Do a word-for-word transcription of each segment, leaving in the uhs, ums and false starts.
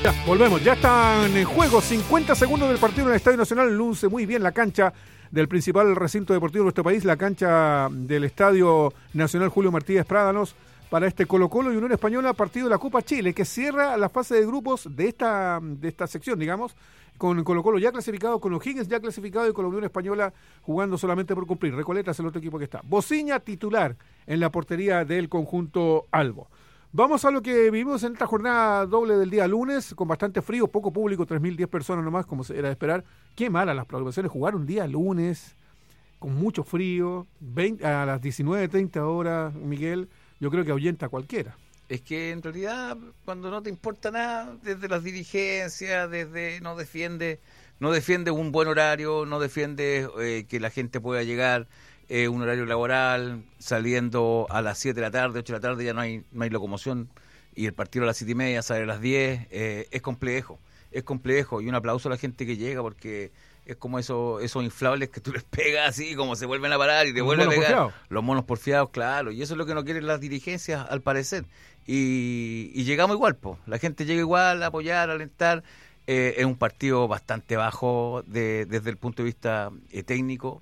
Ya, volvemos. Ya están en juego cincuenta segundos del partido en el Estadio Nacional. Luce muy bien la cancha del principal recinto deportivo de nuestro país, la cancha del Estadio Nacional Julio Martínez Prádanos, para este Colo-Colo y Unión Española, partido de la Copa Chile, que cierra la fase de grupos de esta, de esta sección, digamos, con Colo-Colo ya clasificado, con O'Higgins ya clasificado y con la Unión Española jugando solamente por cumplir. Recoleta es el otro equipo que está. Bociña titular en la portería del conjunto albo. Vamos a lo que vivimos en esta jornada doble del día lunes, con bastante frío, poco público, tres mil diez personas nomás, como se era de esperar. Qué mala las programaciones, jugar un día lunes, con mucho frío, veinte, a las diecinueve treinta horas, Miguel, yo creo que ahuyenta a cualquiera. Es que en realidad, cuando no te importa nada, desde las dirigencias, desde no defiende, no defiende un buen horario, no defiende eh, que la gente pueda llegar, Eh, un horario laboral, saliendo a las siete de la tarde, ocho de la tarde, ya no hay no hay locomoción, y el partido a las siete y media, sale a las diez, eh, es complejo, es complejo, y un aplauso a la gente que llega, porque es como eso, esos inflables que tú les pegas así, como se vuelven a parar y te vuelven a pegar. Porfiados. Los monos porfiados, claro, y eso es lo que no quieren las dirigencias, al parecer, y, y llegamos igual, po. La gente llega igual a apoyar, a alentar. Eh, es un partido bastante bajo de, desde el punto de vista eh, técnico,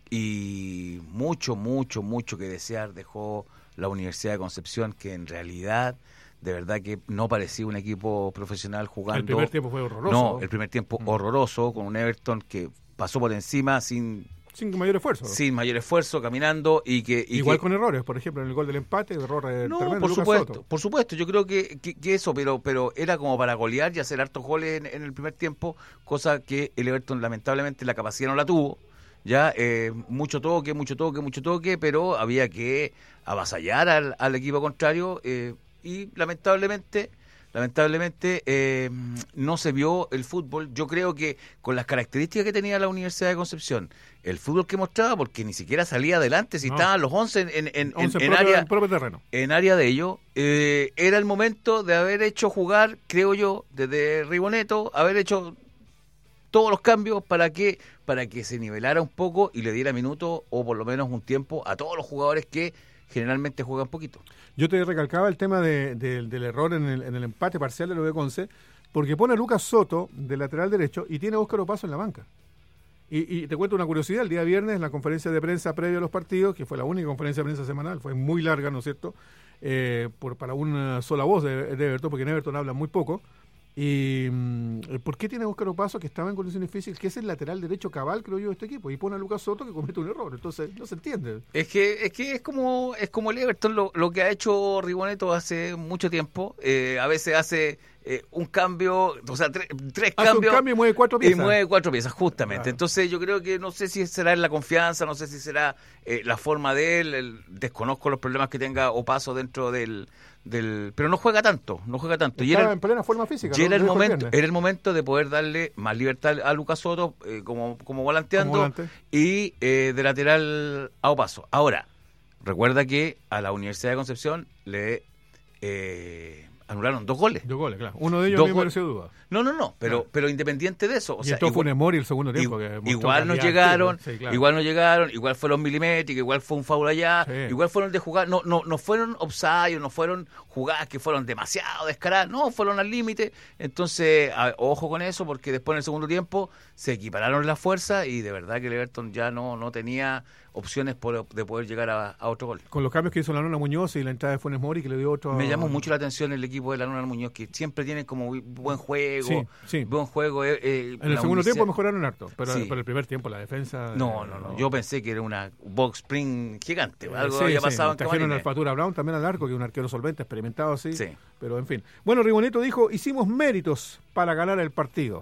y mucho, mucho, mucho que desear dejó la Universidad de Concepción, que en realidad, de verdad que no parecía un equipo profesional jugando. El primer tiempo fue horroroso. No, el primer tiempo mm. horroroso, con un Everton que pasó por encima sin... Sin mayor esfuerzo. Sin mayor esfuerzo, caminando y que... Y Igual que, con errores, por ejemplo, en el gol del empate, error no, tremendo. por Lucas supuesto, Soto. por supuesto, yo creo que, que, que eso, pero pero era como para golear y hacer hartos goles en, en el primer tiempo, cosa que el Everton lamentablemente la capacidad no la tuvo. Ya, eh, mucho toque, mucho toque, mucho toque, pero había que avasallar al, al equipo contrario eh, y lamentablemente, lamentablemente eh, no se vio el fútbol. Yo creo que con las características que tenía la Universidad de Concepción, el fútbol que mostraba, porque ni siquiera salía adelante, si no. estaban los once en, en, en, once en, propio, área, en propio terreno. En área de ellos, eh, era el momento de haber hecho jugar, creo yo, desde Riboneto, haber hecho todos los cambios para que para que se nivelara un poco y le diera minutos o por lo menos un tiempo a todos los jugadores que generalmente juegan poquito. Yo te recalcaba el tema de, de, del error en el, en el empate parcial de lo de Conce, porque pone a Lucas Soto de lateral derecho y tiene a Óscar Opaso en la banca. Y, y te cuento una curiosidad, el día viernes en la conferencia de prensa previa a los partidos, que fue la única conferencia de prensa semanal, fue muy larga, ¿no es cierto?, eh, por, para una sola voz de, de Everton, porque en Everton hablan muy poco. Y ¿por qué tiene a Óscar Opaso, que estaba en condiciones físicas, que es el lateral derecho cabal, creo yo, de este equipo, y pone a Lucas Soto, que comete un error? Entonces no se entiende. Es que es que es como es como el Everton, lo, lo que ha hecho Riboneto hace mucho tiempo. Eh, a veces hace eh, un cambio, o sea, tre, tres hace cambios. un cambio y mueve cuatro piezas. Y mueve cuatro piezas, justamente. Claro. Entonces yo creo que no sé si será en la confianza, no sé si será eh, la forma de él, el, desconozco los problemas que tenga Opaso dentro del... Del, pero no juega tanto, no juega tanto. Estaba y era, en plena forma física. Y era el momento, era el momento de poder darle más libertad a Lucas Soto eh, como, como volanteando como volante. y eh, de lateral a Opaso. Ahora, recuerda que a la Universidad de Concepción le eh, anularon dos goles. Dos goles, claro. Uno de ellos me mereció duda. No, no, no, pero, claro. pero independiente de eso. O y sea, esto fue un Emori el segundo tiempo. Igual, que igual nos llegaron, sí, claro. igual nos llegaron, igual fueron milimétricos, igual fue un foul allá, sí. igual fueron de jugar, no, no, no fueron offside, no fueron jugadas que fueron demasiado descaradas, no, fueron al límite. Entonces, a, ojo con eso, porque después en el segundo tiempo se equipararon las fuerzas y de verdad que el Everton ya no, no tenía opciones por, de poder llegar a, a otro gol. Con los cambios que hizo la Luna Muñoz y la entrada de Funes Mori, que le dio otro... Me llamó mucho la atención el equipo de la Luna Muñoz, que siempre tiene como buen juego, sí, sí. buen juego. Eh, eh, en el segundo universidad... tiempo mejoraron harto, pero, sí. pero el primer tiempo la defensa... No, no, no, yo pensé que era una box spring gigante, eh, algo sí, había sí. pasado en Trajeron al Fatura Brown también al arco, que es un arquero solvente, experimentado así, sí. pero en fin. Bueno, Riboneto dijo, hicimos méritos para ganar el partido.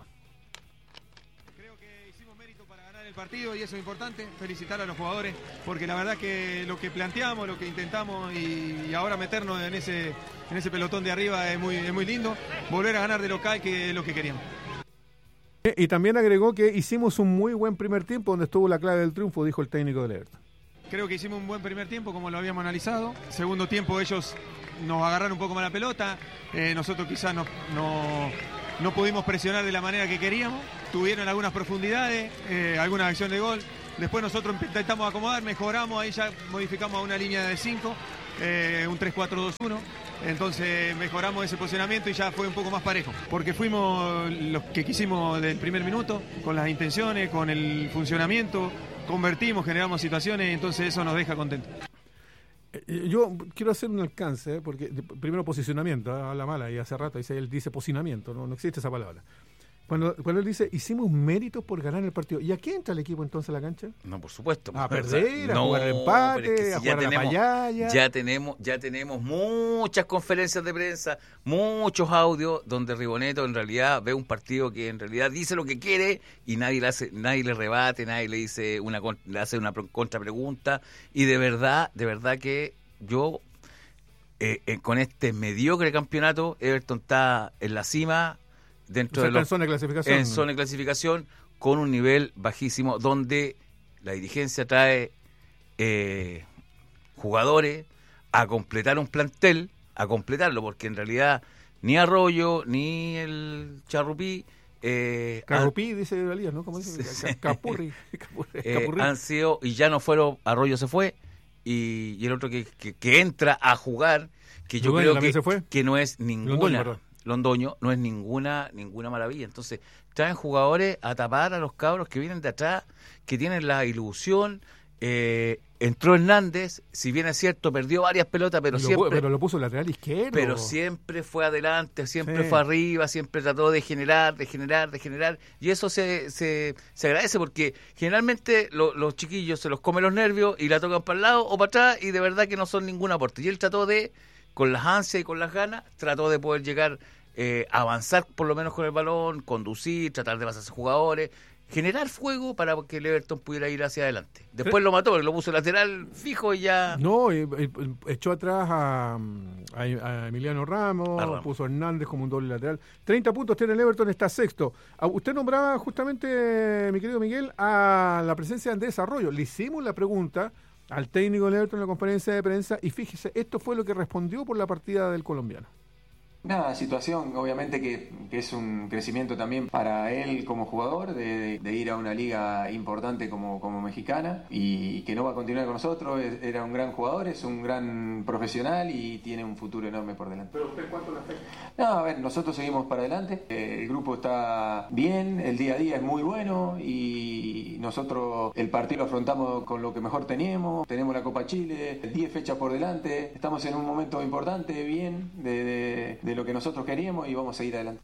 Partido y eso es importante, felicitar a los jugadores porque la verdad que lo que planteamos, lo que intentamos y, y ahora meternos en ese en ese pelotón de arriba es muy, es muy lindo, volver a ganar de local, que es lo que queríamos. Y también agregó que hicimos un muy buen primer tiempo donde estuvo la clave del triunfo, dijo el técnico del Everton. Creo que hicimos un buen primer tiempo como lo habíamos analizado, segundo tiempo ellos nos agarraron un poco más la pelota, eh, nosotros quizás no, no, no pudimos presionar de la manera que queríamos, tuvieron algunas profundidades, eh, alguna acción de gol, después nosotros intentamos acomodar, mejoramos, ahí ya modificamos a una línea de cinco, eh, un tres cuatro dos uno, entonces mejoramos ese posicionamiento y ya fue un poco más parejo, porque fuimos los que quisimos del primer minuto, con las intenciones, con el funcionamiento, convertimos, generamos situaciones, entonces eso nos deja contentos. Yo quiero hacer un alcance, ¿eh? Porque primero posicionamiento, ¿eh? Habla mala, y hace rato dice, él dice posicionamiento, no, no existe esa palabra. Cuando, cuando él dice, hicimos méritos por ganar el partido, ¿y a qué entra el equipo entonces a la cancha? No, por supuesto. A pues, perder, o sea, a no, jugar el empate, es que si a ya jugar tenemos, a la payaya. Ya tenemos, ya tenemos muchas conferencias de prensa, muchos audios donde Riboneto en realidad ve un partido que en realidad dice lo que quiere y nadie le hace, nadie le rebate, nadie le dice una le hace una contrapregunta, y de verdad, de verdad que yo eh, eh, con este mediocre campeonato, Everton está en la cima. Dentro o sea, de los, en zona de clasificación. En zona de clasificación, con un nivel bajísimo, donde la dirigencia trae eh, jugadores a completar un plantel, a completarlo, porque en realidad ni Arroyo, ni el Charrupí... Eh, Carrupí, han, dice Elías, ¿no? ¿Cómo dice? Sí, Capurri. Capurri, eh, Capurri. Han sido, y ya no fueron, Arroyo se fue, y, y el otro que, que, que entra a jugar, que yo Londoño creo que, se fue. que no es ninguna... Londoño, Londoño no es ninguna ninguna maravilla. Entonces, traen jugadores a tapar a los cabros que vienen de atrás, que tienen la ilusión. Eh, entró Hernández, si bien es cierto, perdió varias pelotas, pero lo, siempre... Pero lo puso lateral izquierdo. Pero siempre fue adelante, siempre sí. fue arriba, siempre trató de generar, de generar, de generar. Y eso se, se, se agradece porque generalmente lo, los chiquillos se los comen los nervios y la tocan para el lado o para atrás y de verdad que no son ningún aporte. Y él trató de... con las ansias y con las ganas, trató de poder llegar, eh, avanzar por lo menos con el balón, conducir, tratar de pasarse jugadores, generar fuego para que el Everton pudiera ir hacia adelante. Después lo mató, lo puso lateral fijo y ya... No, y, y, echó atrás a, a, a Emiliano Ramos, a Ramos, puso a Hernández como un doble lateral. treinta puntos tiene el Everton, está sexto. Usted nombraba justamente, mi querido Miguel, a la presencia de Andrés Arroyo. Le hicimos la pregunta al técnico del Everton en la conferencia de prensa y fíjese, esto fue lo que respondió por la partida del colombiano. Una situación obviamente que, que es un crecimiento también para él como jugador de, de, de ir a una liga importante como, como mexicana y que no va a continuar con nosotros. Es, era un gran jugador, es un gran profesional y tiene un futuro enorme por delante. ¿Pero usted cuánto le afecta? No, a ver, nosotros seguimos para adelante, eh, el grupo está bien, el día a día es muy bueno y nosotros el partido lo afrontamos con lo que mejor teníamos. Tenemos la Copa Chile, diez fechas por delante, estamos en un momento importante, bien, de, de, de lo que nosotros queríamos y vamos a seguir adelante.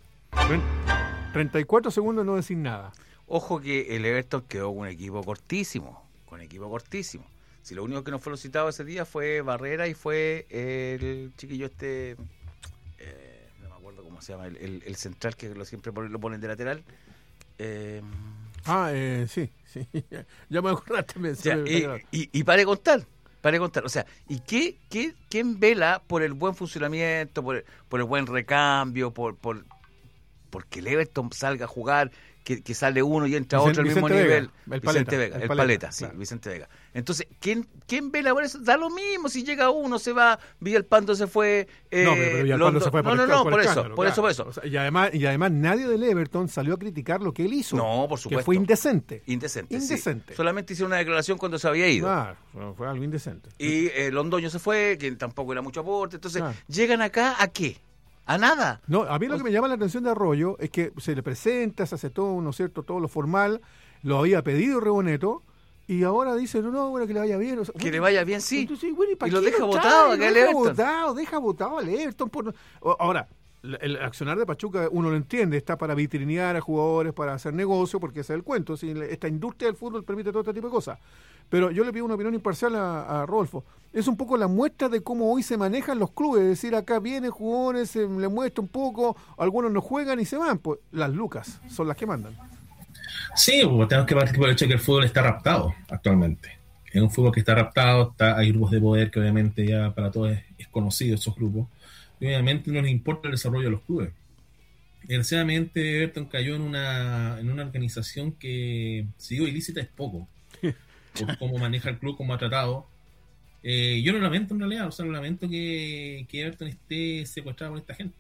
treinta y cuatro segundos no decir nada. Ojo que el Everton quedó con un equipo cortísimo, con equipo cortísimo. Si lo único que nos fue citado ese día fue Barrera y fue el chiquillo este, eh, no me acuerdo cómo se llama, el, el, el central que lo siempre lo ponen de lateral. Eh, ah, eh, sí, sí, ya me acordaste. Me, ya, me, y, y, y para de contar. Para contar, o sea, ¿y qué, qué, quién vela por el buen funcionamiento, por el, por el buen recambio, por, por porque el Everton salga a jugar, que, que sale uno y entra Vicente, otro al mismo Vicente nivel? Vega, el Vicente paleta, Vega, el, el paleta, paleta sí, claro. Vicente Vega. Entonces, ¿quién, quién vela por eso? Da lo mismo, si llega uno, se va, Villalpando se fue... Eh, no, pero Villalpando Londo, se fue por No, el, no, no, por, por, el eso, escándalo, por claro. eso, por eso. O sea, y, además, y además nadie del Everton salió a criticar lo que él hizo. No, por supuesto. Que fue indecente. Indecente, Indecente. Sí. Solamente hicieron una declaración cuando se había ido. Claro, fue algo indecente. Y eh, Londoño se fue, que tampoco era mucho aporte. Entonces, claro. ¿llegan acá a qué? A nada. No, a mí lo que me llama la atención de Arroyo es que se le presenta, se hace todo, ¿no es cierto?, todo lo formal, lo había pedido Reboneto, y ahora dice, no, no, bueno, que le vaya bien. O sea, que bueno, le vaya bien, sí. Entonces, bueno, ¿y, y lo deja lo votado acá el Deja Everton. votado, deja votado al Everton. Por... Ahora, el accionar de Pachuca, uno lo entiende, está para vitrinear a jugadores, para hacer negocio, porque ese es el cuento. ¿Sí? Esta industria del fútbol permite todo este tipo de cosas. Pero yo le pido una opinión imparcial a, a Rodolfo. Es un poco la muestra de cómo hoy se manejan los clubes. Es decir, acá vienen jugadores, se le muestra un poco, algunos no juegan y se van. Pues las lucas son las que mandan. Sí, pues tenemos que partir por el hecho de que el fútbol está raptado actualmente. Es un fútbol que está raptado, está, hay grupos de poder que obviamente ya para todos es, es conocido esos grupos. Y obviamente no les importa el desarrollo de los clubes. Desgraciadamente Everton cayó en una, en una organización que, si digo ilícita, es poco. Por cómo maneja el club, cómo ha tratado. Eh, yo lo lamento en realidad, o sea, lo lamento que, que Everton esté secuestrado por esta gente.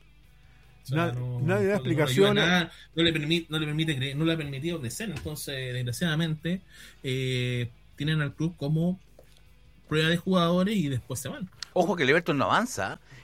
O sea, Nad, no, nadie da no, explicaciones. No, no, le permite, no le permite creer, no le ha permitido crecer. Entonces, desgraciadamente, eh, tienen al club como prueba de jugadores y después se van. Ojo que el Everton no avanza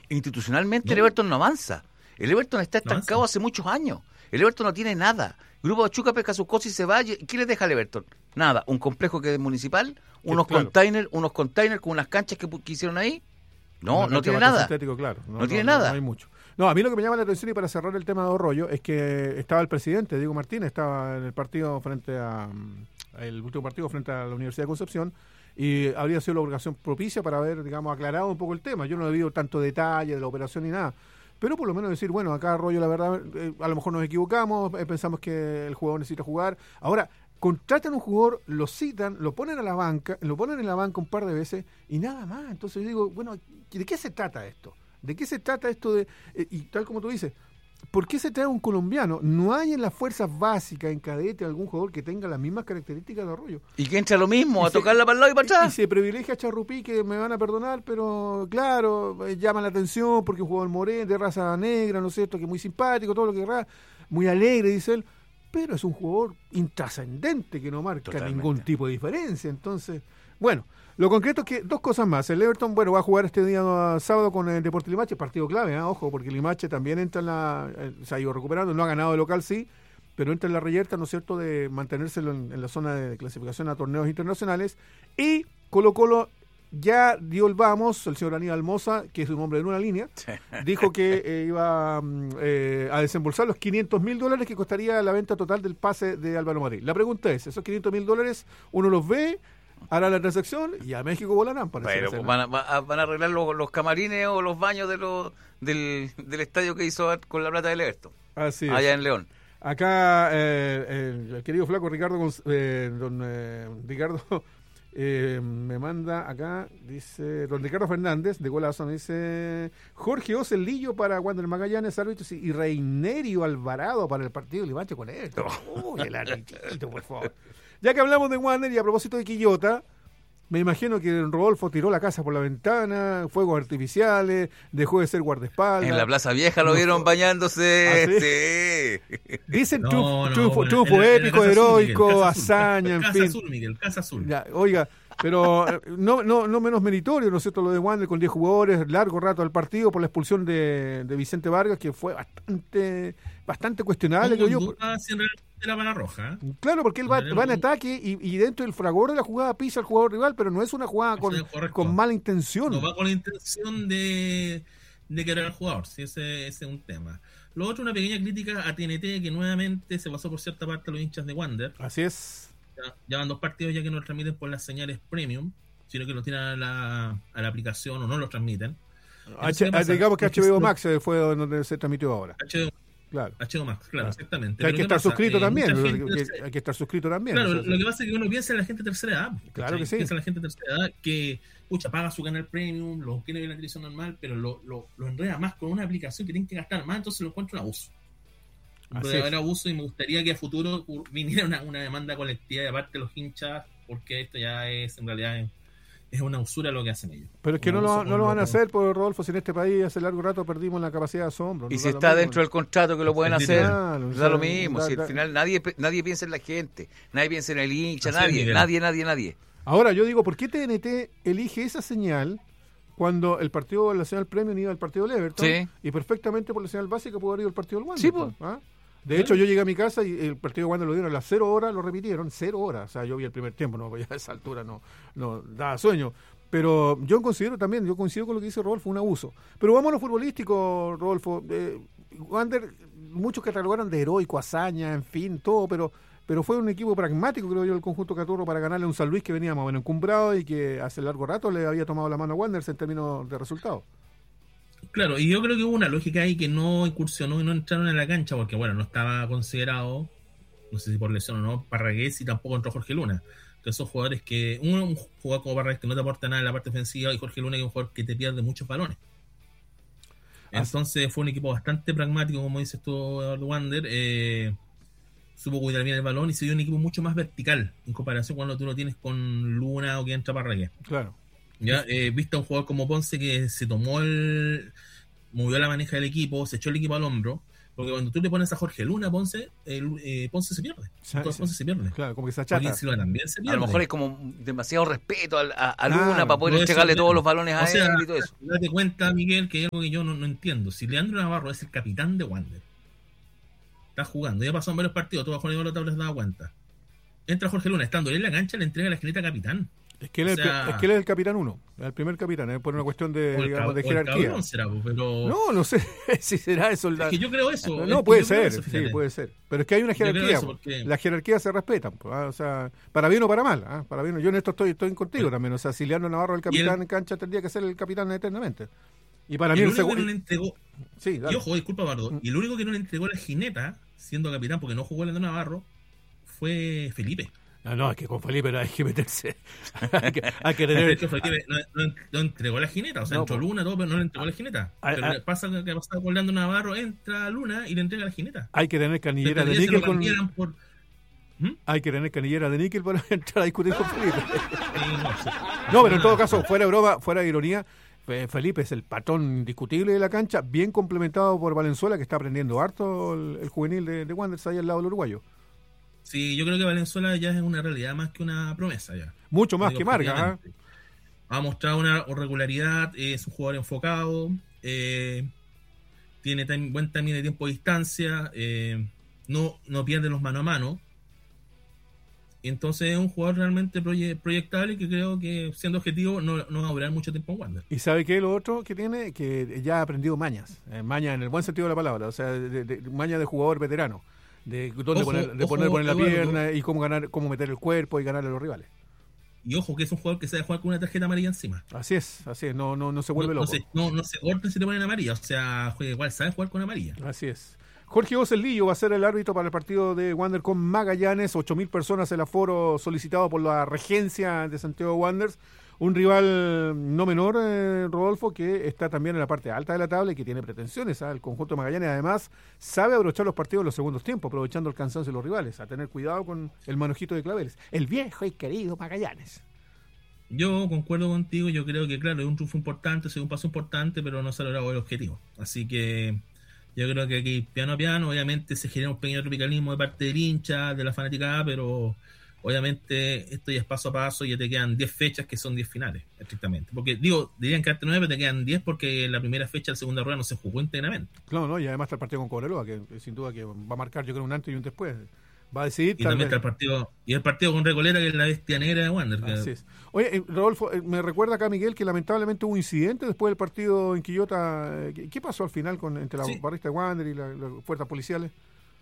institucionalmente No. el Everton no avanza. El Everton está No estancado avanza. hace muchos años. El Everton no tiene nada. Grupo Pachuca pesca sus cosas y se va. ¿Qué les deja al Everton? Nada. Un complejo que es municipal, unos claro. containers, unos containers con unas canchas que, pu- que hicieron ahí. No, Una no cancha tiene de pasto nada. sintético, claro. No tiene nada. No hay mucho. No, a mí lo que me llama la atención y para cerrar el tema de Arroyo es que estaba el presidente, Diego Martínez, estaba en el partido frente a el último partido frente a la Universidad de Concepción y habría sido la obligación propicia para haber, digamos, aclarado un poco el tema. Yo no he visto tanto detalle de la operación ni nada. Pero por lo menos decir, bueno, acá Arroyo, la verdad, eh, a lo mejor nos equivocamos, eh, pensamos que el jugador necesita jugar. Ahora, contratan un jugador, lo citan, lo ponen a la banca, lo ponen en la banca un par de veces y nada más. Entonces yo digo, bueno, ¿de qué se trata esto? ¿De qué se trata esto de...? Eh, y tal como tú dices, ¿por qué se trae un colombiano? No hay en las fuerzas básicas, en cadete, algún jugador que tenga las mismas características de Arroyo. Y que entra lo mismo, Y a se- tocarla para el lado y para Y atrás. se privilegia a Charrupí, que me van a perdonar, pero claro, eh, llama la atención porque es un jugador moreno, de raza negra, ¿no es cierto? Que es muy simpático, todo lo que querrá, muy alegre, dice él, pero es un jugador intrascendente que no marca Totalmente. ningún tipo de diferencia. Entonces, bueno, lo concreto es que dos cosas más. El Everton, bueno, va a jugar este día uh, sábado con el Deportes Limache, partido clave, ¿eh? Ojo, porque Limache también entra en la... eh, se ha ido recuperando, no ha ganado de local, sí, pero entra en la reyerta, ¿no es cierto?, de mantenerse en, en la zona de clasificación a torneos internacionales. Y Colo Colo ya dio el vamos, el señor Aníbal Moza, que es un hombre de una línea, dijo que eh, iba mm, eh, a desembolsar los quinientos mil dólares que costaría la venta total del pase de Álvaro Madrid. La pregunta es, esos quinientos mil dólares, uno los ve, hará la transacción y a México volarán. Parece Pero que pues, será. van, a, va a- van a arreglar los, los camarines o los baños de los, del, del estadio que hizo con la plata del Everton, Así es. allá en León. Acá eh, el, el querido flaco Ricardo Gonz- eh, don eh, Ricardo eh, me manda acá, dice don Ricardo Fernández de Golazo, me dice Jorge Ocelillo para Wander Magallanes, árbitros, y, y Reinerio Alvarado para el partido Limache con esto. Uy, el árbitro, por favor. Ya que hablamos de Wander y a propósito de Quillota, me imagino que Rodolfo tiró la casa por la ventana, fuegos artificiales, dejó de ser guardaespaldas. En la Plaza Vieja lo No, vieron bañándose. ¿Ah, sí? Dicen No, triunfo, no, triunfo- bueno, triunfo en la- en la épico, Casa Azul, heroico, Miguel, Casa Azul. hazaña, en Casa fin. Azul, Miguel, Casa Azul. Ya, oiga, pero eh, no, no, no menos meritorio, ¿no es cierto?, lo de Wander con diez jugadores, largo rato al partido por la expulsión de, de Vicente Vargas, que fue bastante bastante cuestionable, No creo yo. duda si en realidad era para roja. ¿eh? Claro, porque él va, Pero va en no- ataque y, y dentro del fragor de la jugada pisa al jugador rival, pero no es una jugada con, Eso es correcto. con mala intención. No va con la intención de, de querer al jugador, si ese, ese es un tema. Lo otro, una pequeña crítica a T N T, que nuevamente se pasó por cierta parte a los hinchas de Wander. Así es. Ya, ya van dos partidos ya que no transmiten por las señales premium, sino que lo tiran a la, a la aplicación o no lo transmiten. H- ¿qué pasa? digamos que Es que H B O si no- Max eh, fue donde se transmitió ahora. H D O, Claro. H D O Max, claro, exactamente. Que hay Pero que ¿qué estar pasa? suscrito Eh, también. mucha que- gente que- tercera- hay que estar suscrito también. Claro, Eso- lo que pasa es que uno piensa en la gente de tercera edad. Claro que sí. Piensa en la gente de tercera edad que, pucha, paga su canal premium, lo quiere ver en la televisión normal, pero lo, lo, lo enreda más con una aplicación que tienen que gastar más, entonces lo encuentro un abuso. Así Puede es. haber abuso y me gustaría que a futuro viniera una, una demanda colectiva de parte de los hinchas, porque esto ya es, en realidad, es, es una usura lo que hacen ellos. Pero es que Un no lo, abuso no con lo van a lo- hacer, por Rodolfo, si en este país hace largo rato perdimos la capacidad de asombro. Y Nos si da lo está mismo. dentro del contrato que lo pueden Sí, hacer, claro, da o sea, lo mismo. da- Si da- al final nadie nadie piensa en la gente, nadie piensa en el hincha, Así es, nadie, Miguel. nadie, nadie, nadie. Ahora, yo digo, ¿por qué T N T elige esa señal cuando el partido de la señal Premium iba al partido del Everton? Sí. Y perfectamente por la señal básica pudo haber ido al partido del Wander. Sí, pues, pues. ¿ah? De hecho, yo llegué a mi casa y el partido de Wander lo dieron a las cero horas, lo repitieron, cero horas. O sea, yo vi el primer tiempo, no, ya a esa altura no, no daba sueño. Pero yo considero también, yo coincido con lo que dice Rodolfo, un abuso. Pero vamos a lo futbolístico, Rodolfo. Eh, Wander, muchos catalogaron de heroico, hazaña, en fin, todo, pero pero fue un equipo pragmático, creo yo, el conjunto Caturro, para ganarle a un San Luis que venía más o menos encumbrado y que hace largo rato le había tomado la mano a Wander en términos de resultados. Claro, y yo creo que hubo una lógica ahí que no incursionó y no entraron en la cancha, porque bueno, no estaba considerado, no sé si por lesión o no, Parragués y tampoco entró Jorge Luna. Que esos jugadores que, uno, un jugador como Parragués que no te aporta nada en la parte ofensiva, y Jorge Luna que es un jugador que te pierde muchos balones. Entonces fue un equipo bastante pragmático, como dices tú, Eduardo Wander. Eh, supo cuidar bien el balón y se dio un equipo mucho más vertical en comparación cuando tú lo tienes con Luna o que entra Parragués. Claro. Ya, eh, viste a un jugador como Ponce que se tomó el movió la maneja del equipo, se echó el equipo al hombro, porque cuando tú le pones a Jorge Luna, Ponce, el, eh, Ponce se pierde. Entonces Ponce se pierde. Claro, como que se achata. Silva también se pierde. A lo mejor hay como demasiado respeto a, a, a Luna Claro, para poder no, entregarle eso, todos los balones a o sea, él y todo eso. Date cuenta, Miguel, que hay algo que yo no, no entiendo. Si Leandro Navarro es el capitán de Wander, está jugando, ya pasó en varios partidos, todo bajo el nivel de tabla se da cuenta. Entra Jorge Luna, estando él en la cancha, le entrega la esquinita a capitán. Es que, él es, sea, el, es que él es el capitán uno, el primer capitán, ¿eh? Por una cuestión de, digamos, de jerarquía. Será, pero... No, no sé si será eso. La... Es que yo creo eso. No, puede ser, eso, sí, puede ser. Pero es que hay una jerarquía. Porque... Las jerarquías se respetan, ¿ah? O sea, para bien o para mal. ¿ah? Para bien, yo en esto estoy, estoy contigo sí. también. O sea, si Leandro Navarro es el capitán el... en cancha, tendría que ser el capitán eternamente. Y para mí el el único segundo. que no le entregó. Sí, y ojo, disculpa, Bardo. Mm. Y el único que no le entregó la jineta, siendo capitán, porque no jugó Leandro Navarro, fue Felipe. No, no, es que con Felipe hay que meterse. hay, que, hay que tener. Felipe no, no, no entregó la jineta, o sea, no, entró Luna, todo, pero no le entregó la jineta. A, pero a, pasa que pasa con Leandro Navarro, entra Luna y le entrega la jineta. Hay que tener canillera de níquel con. Por... ¿Mm? Hay que tener canillera de níquel para entrar a discutir con Felipe. No, pero en todo caso, fuera de broma, fuera de ironía, Felipe es el patrón indiscutible de la cancha, bien complementado por Valenzuela, que está aprendiendo harto el, el juvenil de, de Wanderers ahí al lado del uruguayo. Sí, yo creo que Valenzuela ya es una realidad más que una promesa ya. Mucho más que Marga. ¿eh? Ha mostrado una regularidad, es un jugador enfocado, eh, tiene time, buen timing de tiempo de distancia, eh, no, no pierde los mano a mano. Entonces es un jugador realmente proye- proyectable que creo que, siendo objetivo, no, no va a durar mucho tiempo en Wander. ¿Y sabe qué? Lo otro que tiene, que ya ha aprendido mañas, eh, mañas en el buen sentido de la palabra, o sea, de, de, de, mañas de jugador veterano. De dónde ojo, poner, de ojo, poner, poner la Eduardo, pierna y cómo ganar, cómo meter el cuerpo y ganarle a los rivales. Y ojo que es un jugador que sabe jugar con una tarjeta amarilla encima. Así es, así es, no, no, no se vuelve no, loco. No se, no, no se corta si te ponen amarilla, o sea, juega igual, sabe jugar con amarilla. Así es. Jorge Bocelillo va a ser el árbitro para el partido de Wander con Magallanes, ocho mil personas el aforo solicitado por la regencia de Santiago Wanderers. Un rival no menor, eh, Rodolfo, que está también en la parte alta de la tabla y que tiene pretensiones. ¿eh? El conjunto de Magallanes, además, sabe aprovechar los partidos en los segundos tiempos, aprovechando el cansancio de los rivales, a tener cuidado con el manojito de claveles. El viejo y querido Magallanes. Yo concuerdo contigo, yo creo que, claro, es un triunfo importante, es un paso importante, pero no se ha logrado el objetivo. Así que yo creo que aquí, piano a piano, obviamente se genera un pequeño tropicalismo de parte del hincha, de la fanaticada, pero... obviamente esto ya es paso a paso, ya te quedan diez fechas que son diez finales, estrictamente. Porque, digo, dirían quedarte nueve, pero te quedan diez porque en la primera fecha, la segunda rueda no se jugó íntegramente. Claro, no, y además está el partido con Cobreloa, que sin duda que va a marcar, yo creo, un antes y un después. Va a decidir. Y también está el partido, y el partido con Recoleta, que es la bestia negra de Wander. Así que... es. Oye, eh, Rodolfo, eh, me recuerda acá, Miguel, que lamentablemente hubo incidente después del partido en Quillota. ¿Qué, qué pasó al final con entre la sí. barrista de Wander y las la fuerzas policiales?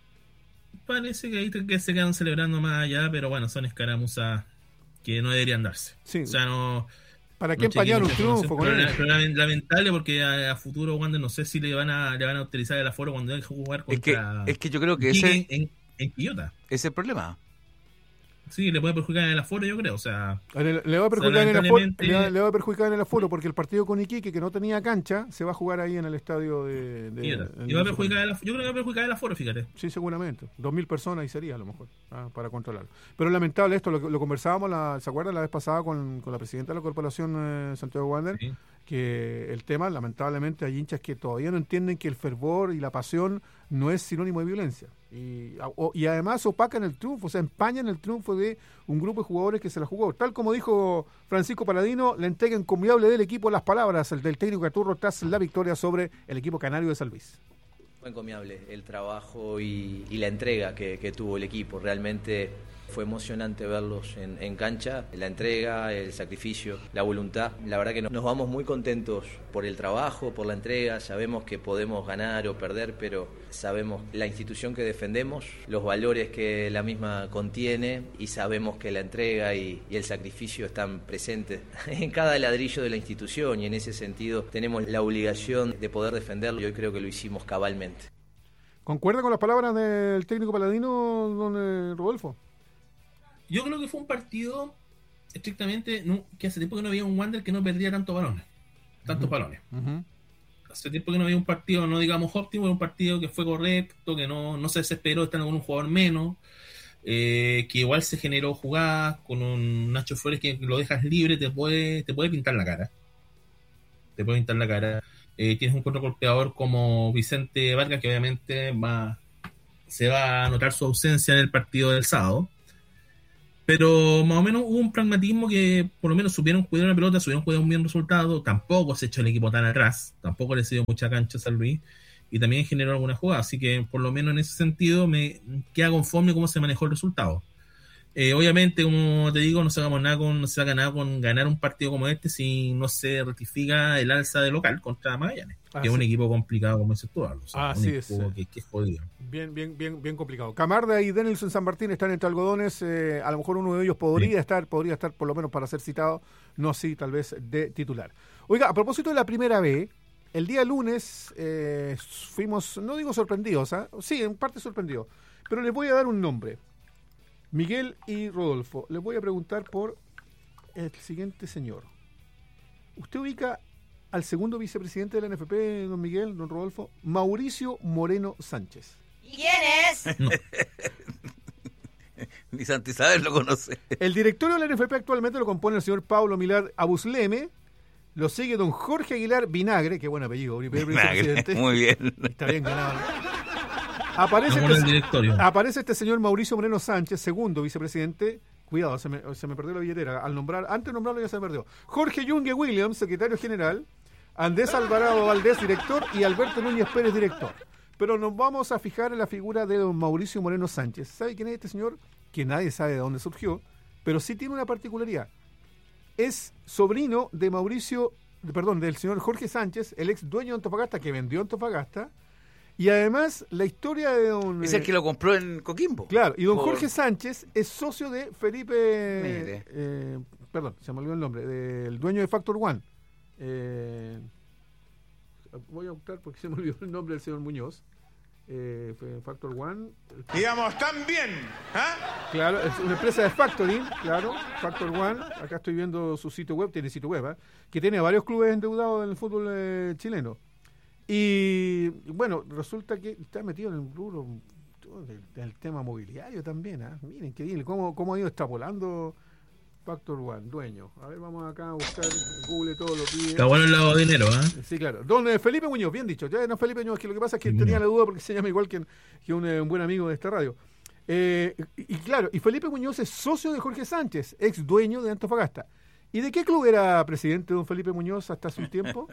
Parece que ahí que se quedan celebrando más allá, pero bueno, son escaramuzas que no deberían darse. Sí. O sea, no... ¿Para qué no empañar un triunfo con pero, él? Pero lamentable porque a, a futuro Wander no sé si le van a le van a utilizar el aforo cuando deje jugar contra... Es que, es que yo creo que ese... En, en Quillota. Ese es el problema. Sí, le puede perjudicar en el aforo, yo creo, o sea... Le, le, va a perjudicar o sea, en el aforo, le, le va a perjudicar en el aforo porque el partido con Iquique, que no tenía cancha, se va a jugar ahí en el estadio de... de y va a perjudicar el, yo creo que va a perjudicar el aforo, fíjate. Sí, seguramente. Dos mil personas ahí sería, a lo mejor, ah, para controlarlo. Pero lamentable esto, lo, lo conversábamos, la, ¿se acuerdan? La vez pasada con, con la presidenta de la Corporación eh, Santiago Wander, sí. Que el tema, lamentablemente, hay hinchas que todavía no entienden que el fervor y la pasión no es sinónimo de violencia. Y, o, y además opacan el triunfo, o sea, empañan el triunfo de un grupo de jugadores que se la jugó. Tal como dijo Francisco Paladino, la entrega encomiable del equipo, las palabras el del técnico Caturro tras la victoria sobre el equipo canario de San Luis. Fue encomiable el trabajo y, y la entrega que, que tuvo el equipo. Realmente fue emocionante verlos en, en cancha, la entrega, el sacrificio, la voluntad. La verdad que nos vamos muy contentos por el trabajo, por la entrega. Sabemos que podemos ganar o perder, pero sabemos la institución que defendemos, los valores que la misma contiene y sabemos que la entrega y, y el sacrificio están presentes en cada ladrillo de la institución y en ese sentido tenemos la obligación de poder defenderlo y hoy creo que lo hicimos cabalmente. ¿Concuerda con las palabras del técnico Paladino, don eh, Rodolfo? Yo creo que fue un partido estrictamente no, que hace tiempo que no había un Wander que no perdía tantos balones, tantos uh-huh. balones. Uh-huh. Hace tiempo que no había un partido, no digamos óptimo, un partido que fue correcto, que no, no se desesperó estando con un jugador menos, eh, que igual se generó jugadas con un Nacho Flores que lo dejas libre, te puede, te puede pintar la cara. Te puede pintar la cara. Eh, tienes un contragolpeador como Vicente Vargas, que obviamente va, se va a notar su ausencia en el partido del sábado. Pero más o menos hubo un pragmatismo que por lo menos supieron cuidar la pelota, supieron cuidar un bien resultado. Tampoco se echó el equipo tan atrás, tampoco le dio mucha cancha a San Luis y también generó alguna jugada. Así que por lo menos en ese sentido me queda conforme cómo se manejó el resultado. Eh, obviamente, como te digo, no sacamos nada con, no se saca nada con ganar un partido como este si no se rectifica el alza de local contra Magallanes, ah, que sí. Es un equipo complicado, como dices tú, o sea, ah, un sí, equipo es, que, que es jodido. Bien, bien, bien, bien complicado. Camarda y Denilson San Martín están entre algodones, eh, a lo mejor uno de ellos podría sí. estar, podría estar por lo menos para ser citado, no así tal vez de titular. Oiga, a propósito de la primera B, el día lunes eh, fuimos, no digo sorprendidos, ¿eh? sí, en parte sorprendidos, pero les voy a dar un nombre. Miguel y Rodolfo, les voy a preguntar por el siguiente señor. ¿Usted ubica al segundo vicepresidente de la N F P, don Miguel, don Rodolfo? Mauricio Moreno Sánchez. ¿Y quién es? No. Ni Santa Isabel lo conoce. El directorio de la N F P actualmente lo compone el señor Pablo Milad Abusleme, lo sigue don Jorge Aguilar Vinagre, qué buen apellido, Vinagre, muy bien. Está bien ganado. Aparece este, aparece este señor Mauricio Moreno Sánchez, segundo vicepresidente. Cuidado, se me, se me perdió la billetera. Al nombrar, antes de nombrarlo ya se me perdió. Jorge Yungue Williams, secretario general. Andrés Alvarado Valdés, director. Y Alberto Núñez Pérez, director. Pero nos vamos a fijar en la figura de don Mauricio Moreno Sánchez. ¿Sabe quién es este señor? Que nadie sabe de dónde surgió, pero sí tiene una particularidad. Es sobrino de Mauricio, perdón, del señor Jorge Sánchez, el ex dueño de Antofagasta, que vendió Antofagasta. Y además, la historia de don... Es el que lo compró en Coquimbo. Claro, y don por... Jorge Sánchez es socio de Felipe... Eh, perdón, se me olvidó el nombre, del dueño de Factor One. Eh, voy a optar porque se me olvidó el nombre del señor Muñoz. Eh, Factor One. Digamos, también. ¿eh? Claro, es una empresa de factoring, claro, Factor One. Acá estoy viendo su sitio web, tiene sitio web, ¿eh? Que tiene varios clubes endeudados en el fútbol eh, chileno. Y bueno, resulta que está metido en el rubro del, del tema mobiliario también. ¿eh? Miren qué bien, cómo, cómo ha ido extrapolando Factor One, dueño. A ver, vamos acá a buscar Google, todo lo pide. Está bueno el lavado de dinero, ¿eh? Sí, claro. Don eh, Felipe Muñoz, bien dicho. Ya no Felipe Muñoz, que lo que pasa es que sí, tenía no. la duda porque se llama igual que, que un, un buen amigo de esta radio. Eh, y, y claro, y Felipe Muñoz es socio de Jorge Sánchez, ex dueño de Antofagasta. ¿Y de qué club era presidente don Felipe Muñoz hasta hace un tiempo?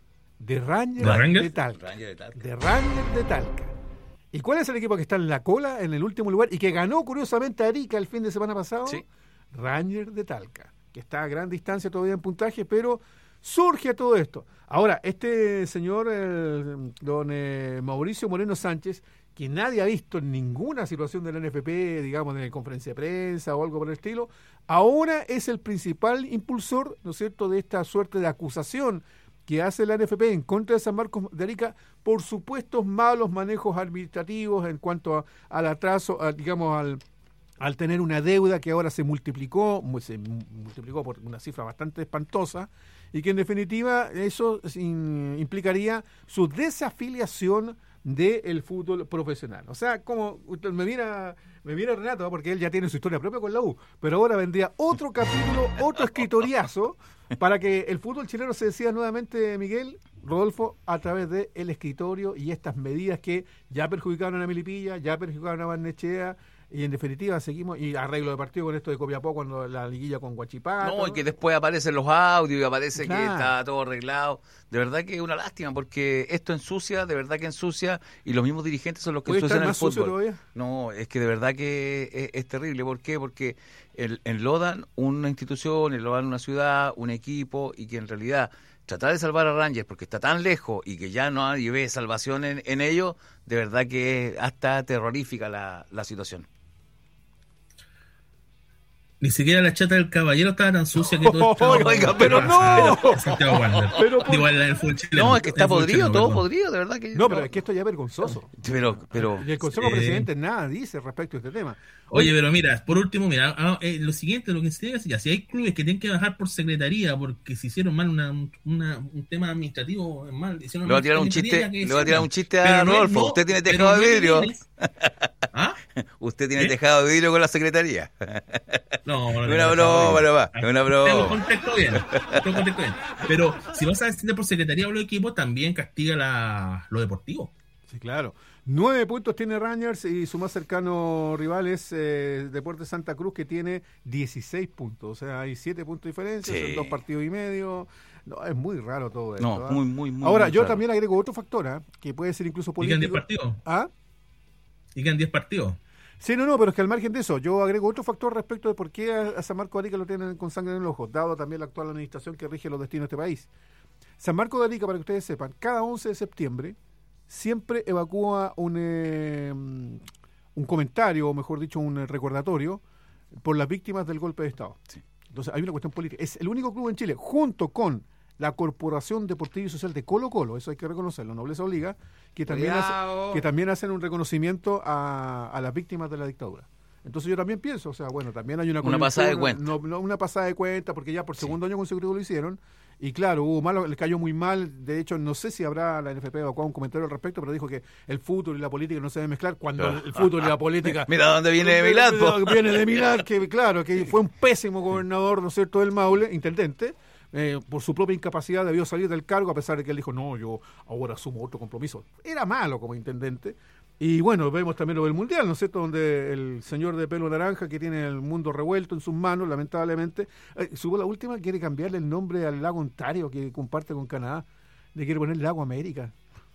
De Rangers ¿De, Rangers? de Talca. Ranger de Talca. De Rangers de Talca. ¿Y cuál es el equipo que está en la cola, en el último lugar, y que ganó curiosamente a Arica el fin de semana pasado? Sí. Rangers de Talca, que está a gran distancia todavía en puntaje, pero surge a todo esto. Ahora, este señor, el, don eh, Mauricio Moreno Sánchez, que nadie ha visto en ninguna situación de la N F P, digamos, en la conferencia de prensa o algo por el estilo, ahora es el principal impulsor, ¿no es cierto?, de esta suerte de acusación que hace la N F P en contra de San Marcos de Arica por supuestos malos manejos administrativos en cuanto a, al atraso, a, digamos, al, al tener una deuda que ahora se multiplicó, se multiplicó por una cifra bastante espantosa, y que en definitiva eso in, implicaría su desafiliación del fútbol profesional. O sea, como usted me mira, me mira Renato, porque él ya tiene su historia propia con la U, pero ahora vendría otro capítulo, otro escritoriazo, para que el fútbol chileno se decida nuevamente, Miguel, Rodolfo, a través del escritorio y estas medidas que ya perjudicaron a Melipilla, ya perjudicaron a Barnechea, y en definitiva seguimos, y arreglo de partido con esto de Copiapó cuando la liguilla con Huachipato. No, y que después aparecen los audios y aparece claro. que está todo arreglado. De verdad que es una lástima, porque esto ensucia, de verdad que ensucia, y los mismos dirigentes son los que ensucian el fútbol. No, es que de verdad que es, es terrible. ¿Por qué? Porque el, enlodan una institución, enlodan una ciudad, un equipo, y que en realidad tratar de salvar a Rangers porque está tan lejos y que ya no hay ve salvación en, en ello, de verdad que es hasta terrorífica la, la situación. Ni siquiera la chata del caballero estaba tan sucia que todo estaba... Oiga, pero no. Pero por... Igual el fútbol chileno, no, es que está podrido, chileno, todo perdón. podrido, de verdad que... No, pero es que esto ya es vergonzoso. Pero, pero... Y el Consejo sí. Presidente nada dice respecto a este tema. Oye, pero mira, por último, mira, ah, eh, lo siguiente, lo que se tiene que decir, si hay clubes que tienen que bajar por secretaría porque se hicieron mal una, una, un tema administrativo, mal, hicieron le va a tirar un chiste, le va a tirar un chiste no, a Rodolfo, no, usted tiene tejado de vidrio. ¿Ah? Usted tiene ¿Eh? tejado de vidrio con la secretaría. No, no, no, Una no, broma, no, nomás, no. una broma. Tengo contexto bien, tengo contexto bien. Pero si vas a descender por secretaría o los equipos, también castiga la, lo deportivo. Sí, claro. Nueve puntos tiene Rangers y su más cercano rival es eh, Deportes Santa Cruz, que tiene dieciséis puntos. O sea, hay siete puntos de diferencia, Sí. son dos partidos y medio. No, es muy raro todo esto. No, ¿eh? muy, muy, muy. Ahora, muy yo raro. también agrego otro factor, ¿eh? Que puede ser incluso Y quedan diez político. partidos. ¿Ah? Y quedan diez partidos. Sí, no, no, pero es que al margen de eso, yo agrego otro factor respecto de por qué a, a San Marco de Arica lo tienen con sangre en el ojo, dado también la actual administración que rige los destinos de este país. San Marco de Arica, para que ustedes sepan, cada once de septiembre siempre evacúa un, eh, un comentario, o mejor dicho, un eh, recordatorio por las víctimas del golpe de Estado. Sí. Entonces hay una cuestión política. Es el único club en Chile, junto con la Corporación Deportiva y Social de Colo Colo, eso hay que reconocerlo, Nobleza Obliga, que también, Cuidado. hace, que también hacen un reconocimiento a, a las víctimas de la dictadura. Entonces yo también pienso, o sea, bueno, también hay una... Una pasada de cuenta. No, no, una pasada de cuenta, porque ya por Sí. segundo año consecutivo lo hicieron, y claro, hubo malo, le cayó muy mal. De hecho, no sé si habrá la N F P evacuado un comentario al respecto, pero dijo que el fútbol y la política no se deben mezclar, cuando el, el fútbol y la política... Mira dónde viene de Milán, po. Viene de Milán, que claro, que fue un pésimo gobernador, ¿no es cierto?, del Maule, intendente. Eh, por su propia incapacidad debió salir del cargo, a pesar de que él dijo, no, yo ahora asumo otro compromiso. Era malo como intendente. Y bueno, vemos también lo del Mundial, ¿no es cierto?, donde el señor de pelo naranja, que tiene el mundo revuelto en sus manos, lamentablemente, eh, subo la última, quiere cambiarle el nombre al lago Ontario, que comparte con Canadá. Le quiere poner Lago América.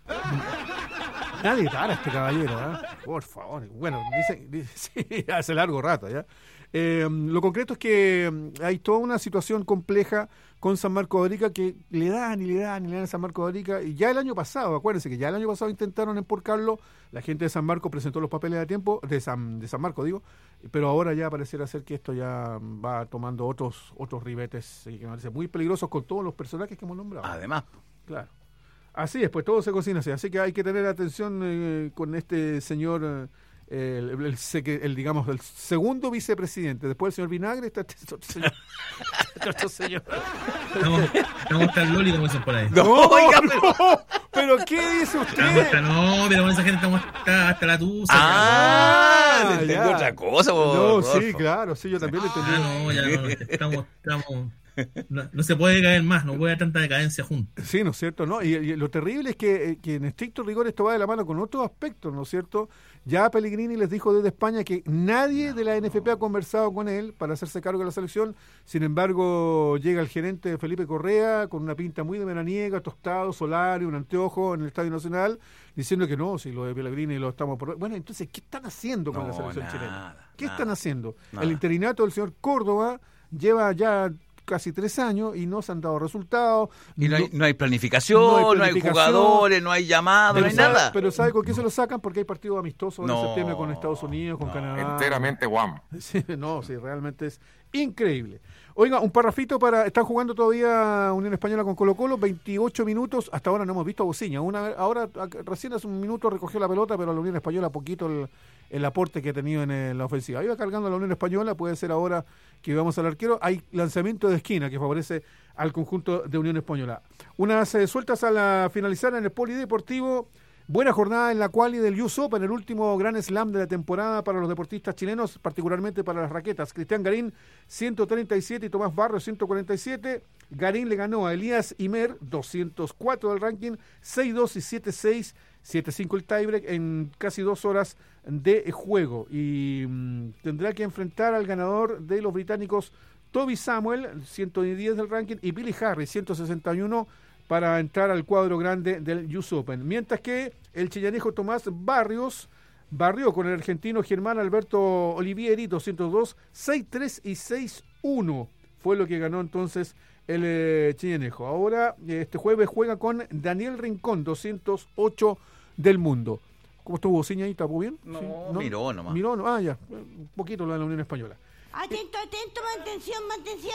Nadie para este caballero, ¿eh? Por favor. Bueno, dice, dice sí, hace largo rato ya. Eh, lo concreto es que hay toda una situación compleja con San Marco de Arica, que le dan y le dan y le dan a San Marco de Arica. Y ya el año pasado, acuérdense que ya el año pasado intentaron emporcarlo, la gente de San Marco presentó los papeles a tiempo, de San, de San Marco digo, pero ahora ya pareciera ser que esto ya va tomando otros otros ribetes eh, que me parecen muy peligrosos con todos los personajes que hemos nombrado. Además. Claro. Así es, pues todo se cocina así. Así que hay que tener atención eh, con este señor, eh, el, el, el, el, digamos, el segundo vicepresidente. Después del señor Vinagre está este otro señor. Este otro señor. Estamos, estamos tan loli como dicen por ahí. No, No, oiga, no, pero ¿qué dice Estamos usted? hasta, no, pero con esa gente estamos hasta, hasta la tusa. Ah, Ah, entendí ya. otra cosa, po, No, Rodolfo. sí, claro, sí, yo también lo entendí. Ah, no, ya no, estamos, estamos, no, no se puede caer más, no puede haber tanta decadencia juntos. Sí, ¿no es cierto? ¿No? Y, y lo terrible es que, que en estricto rigor esto va de la mano con otros aspectos, ¿no es cierto? Ya Pellegrini les dijo desde España que nadie de la N F P ha conversado con él para hacerse cargo de la selección. Sin embargo, llega el gerente Felipe Correa con una pinta muy de veraniega, tostado, solario, un anteojo en el Estadio Nacional, diciendo que no, si lo de Pellegrini lo estamos por... Bueno, entonces, ¿qué están haciendo con No, la selección nada, chilena? ¿Qué nada, están haciendo? nada. El interinato del señor Córdoba lleva ya casi tres años y no se han dado resultados. Y no hay, no hay planificación, no no hay hay, planificación. jugadores, no hay llamados, no hay sabe, nada. pero ¿sabe con qué se lo sacan? Porque hay partidos amistosos No, en septiembre con Estados Unidos, con no. Canadá. Enteramente guam. Sí, no, sí, realmente es increíble. Oiga, un parrafito para... Están jugando todavía Unión Española con Colo Colo, veintiocho minutos. Hasta ahora no hemos visto a Bociña. Una, ahora, recién hace un minuto recogió la pelota, pero la Unión Española poquito el, el aporte que ha tenido en, en la ofensiva. Iba cargando la Unión Española, puede ser ahora que vamos al arquero. Hay lanzamiento de esquina que favorece al conjunto de Unión Española. Unas eh, sueltas a la finalizar en el Polideportivo. Buena jornada en la quali del U S Open, el último gran slam de la temporada para los deportistas chilenos, particularmente para las raquetas. Cristian Garín, ciento treinta y siete, y Tomás Barrios, ciento cuarenta y siete. Garín le ganó a Elías Imer, doscientos cuatro del ranking, seis dos y siete seis, siete cinco el tiebreak en casi dos horas de juego. Y mmm, tendrá que enfrentar al ganador de los británicos Toby Samuel, ciento diez del ranking, y Billy Harris, ciento sesenta y uno, para entrar al cuadro grande del U S Open. Mientras que el chillanejo Tomás Barrios barrió con el argentino Germán Alberto Olivieri, doscientos dos, seis tres y seis uno. Fue lo que ganó entonces el eh, chillanejo. Ahora, este jueves juega con Daniel Rincón, doscientos ocho del mundo. ¿Cómo estuvo Bociña ahí? ¿Tapó bien? No, ¿Sí? miró nomás. Miró, no, ah, ya, un poquito lo de la Unión Española. Atento, atento, mantención, mantención.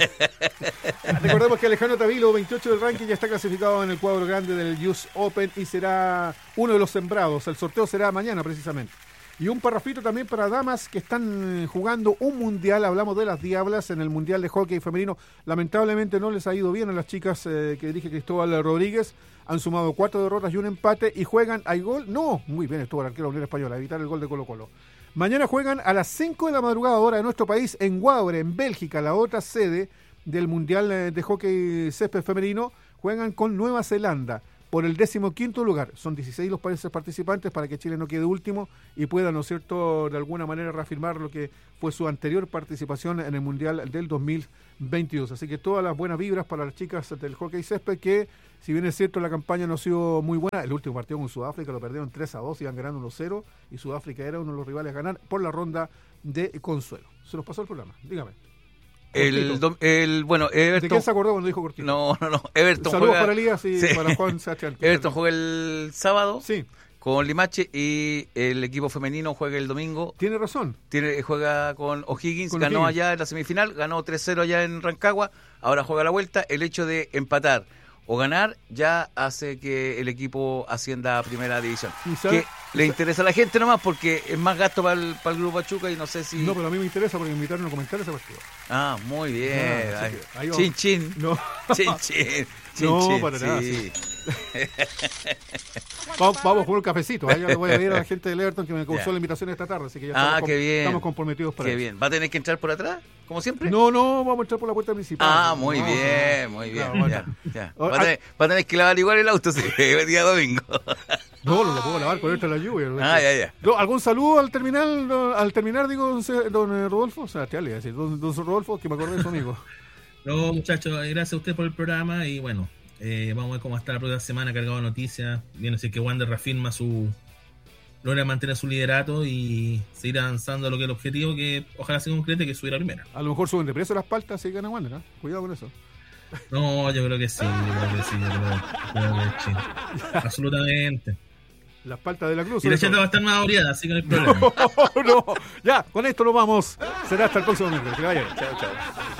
Ya. Recordemos que Alejandro Tavilo, veintiocho del ranking, ya está clasificado en el cuadro grande del U S Open y será uno de los sembrados. El sorteo será mañana precisamente. Y un parrafito también para damas que están jugando un mundial. Hablamos de las Diablas en el Mundial de Hockey Femenino. Lamentablemente no les ha ido bien a las chicas eh, que dirige Cristóbal Rodríguez. Han sumado cuatro derrotas y un empate y juegan. ¿Hay gol? No. Muy bien, estuvo el arquero de la Unión Española, evitar el gol de Colo Colo. Mañana juegan a las cinco de la madrugada hora de nuestro país en Wavre, en Bélgica, la otra sede del Mundial de Hockey Césped Femenino. Juegan con Nueva Zelanda por el decimoquinto lugar. Son dieciséis los países participantes para que Chile no quede último y pueda, ¿no es cierto?, de alguna manera reafirmar lo que fue su anterior participación en el Mundial del dos mil veintidós. Así que todas las buenas vibras para las chicas del hockey césped, que si bien es cierto la campaña no ha sido muy buena, el último partido con Sudáfrica lo perdieron tres a dos, iban ganando uno cero y Sudáfrica era uno de los rivales a ganar por la ronda de consuelo. Se nos pasó el programa, dígame. El, el bueno, Everton. ¿De quién se acordó cuando dijo Cortito? No, no, no. Everton Saludos juega, para Elías y sí. para Juan Sachal. Everton juega el sábado sí. con Limache y el equipo femenino juega el domingo. Tiene razón. Tiene, juega con O'Higgins, con ganó O'Higgins. allá en la semifinal, ganó tres cero allá en Rancagua, ahora juega la vuelta. El hecho de empatar o ganar ya hace que el equipo ascienda a primera división. Que le interesa a la gente nomás porque es más gasto para el, para el Grupo Pachuca y no sé si... No, pero a mí me interesa porque me invitaron a comentar ese partido. Ah, muy bien. Ah, Ay, ahí chin, chin. No. Chin, chin. Chin, no, chin, para sí. nada. Sí. vamos, vamos con un cafecito. Ahí le voy a pedir a la gente del Everton que me causó la invitación esta tarde, así que ya ah, estamos, qué bien. estamos comprometidos para qué eso. bien. ¿Va a tener que entrar por atrás, como siempre? No, no, vamos a entrar por la puerta principal. Ah, muy no, bien, no, muy bien. no, ya, ya. Oh, Va, a tener, va a tener que lavar igual el auto, sí, el día domingo. No, no lo puedo lavar con esta la lluvia. Ah, ya, ya. No, ¿algún saludo al terminal, don, al terminar, digo, don, don Rodolfo? O sea, te le decir, don, don Rodolfo, que me acordé de su amigo. No, muchachos, gracias a usted por el programa y bueno, eh, vamos a ver cómo está la próxima semana cargado de noticias. Viene a decir que Wander reafirma su... logra mantener su liderato y seguir avanzando a lo que es el objetivo, que ojalá se concrete, que subir a primera. A lo mejor suben de precio las paltas si gana Wander, ¿no? Cuidado con eso. No, yo creo que sí, yo creo que sí, yo creo, creo que sí. Absolutamente. Las paltas de la cruz. Y la chata va a estar más oreada, así que no hay problema. No, no. Ya, con esto nos vamos. Será hasta el próximo miércoles. Que vaya bien. Chao, chao.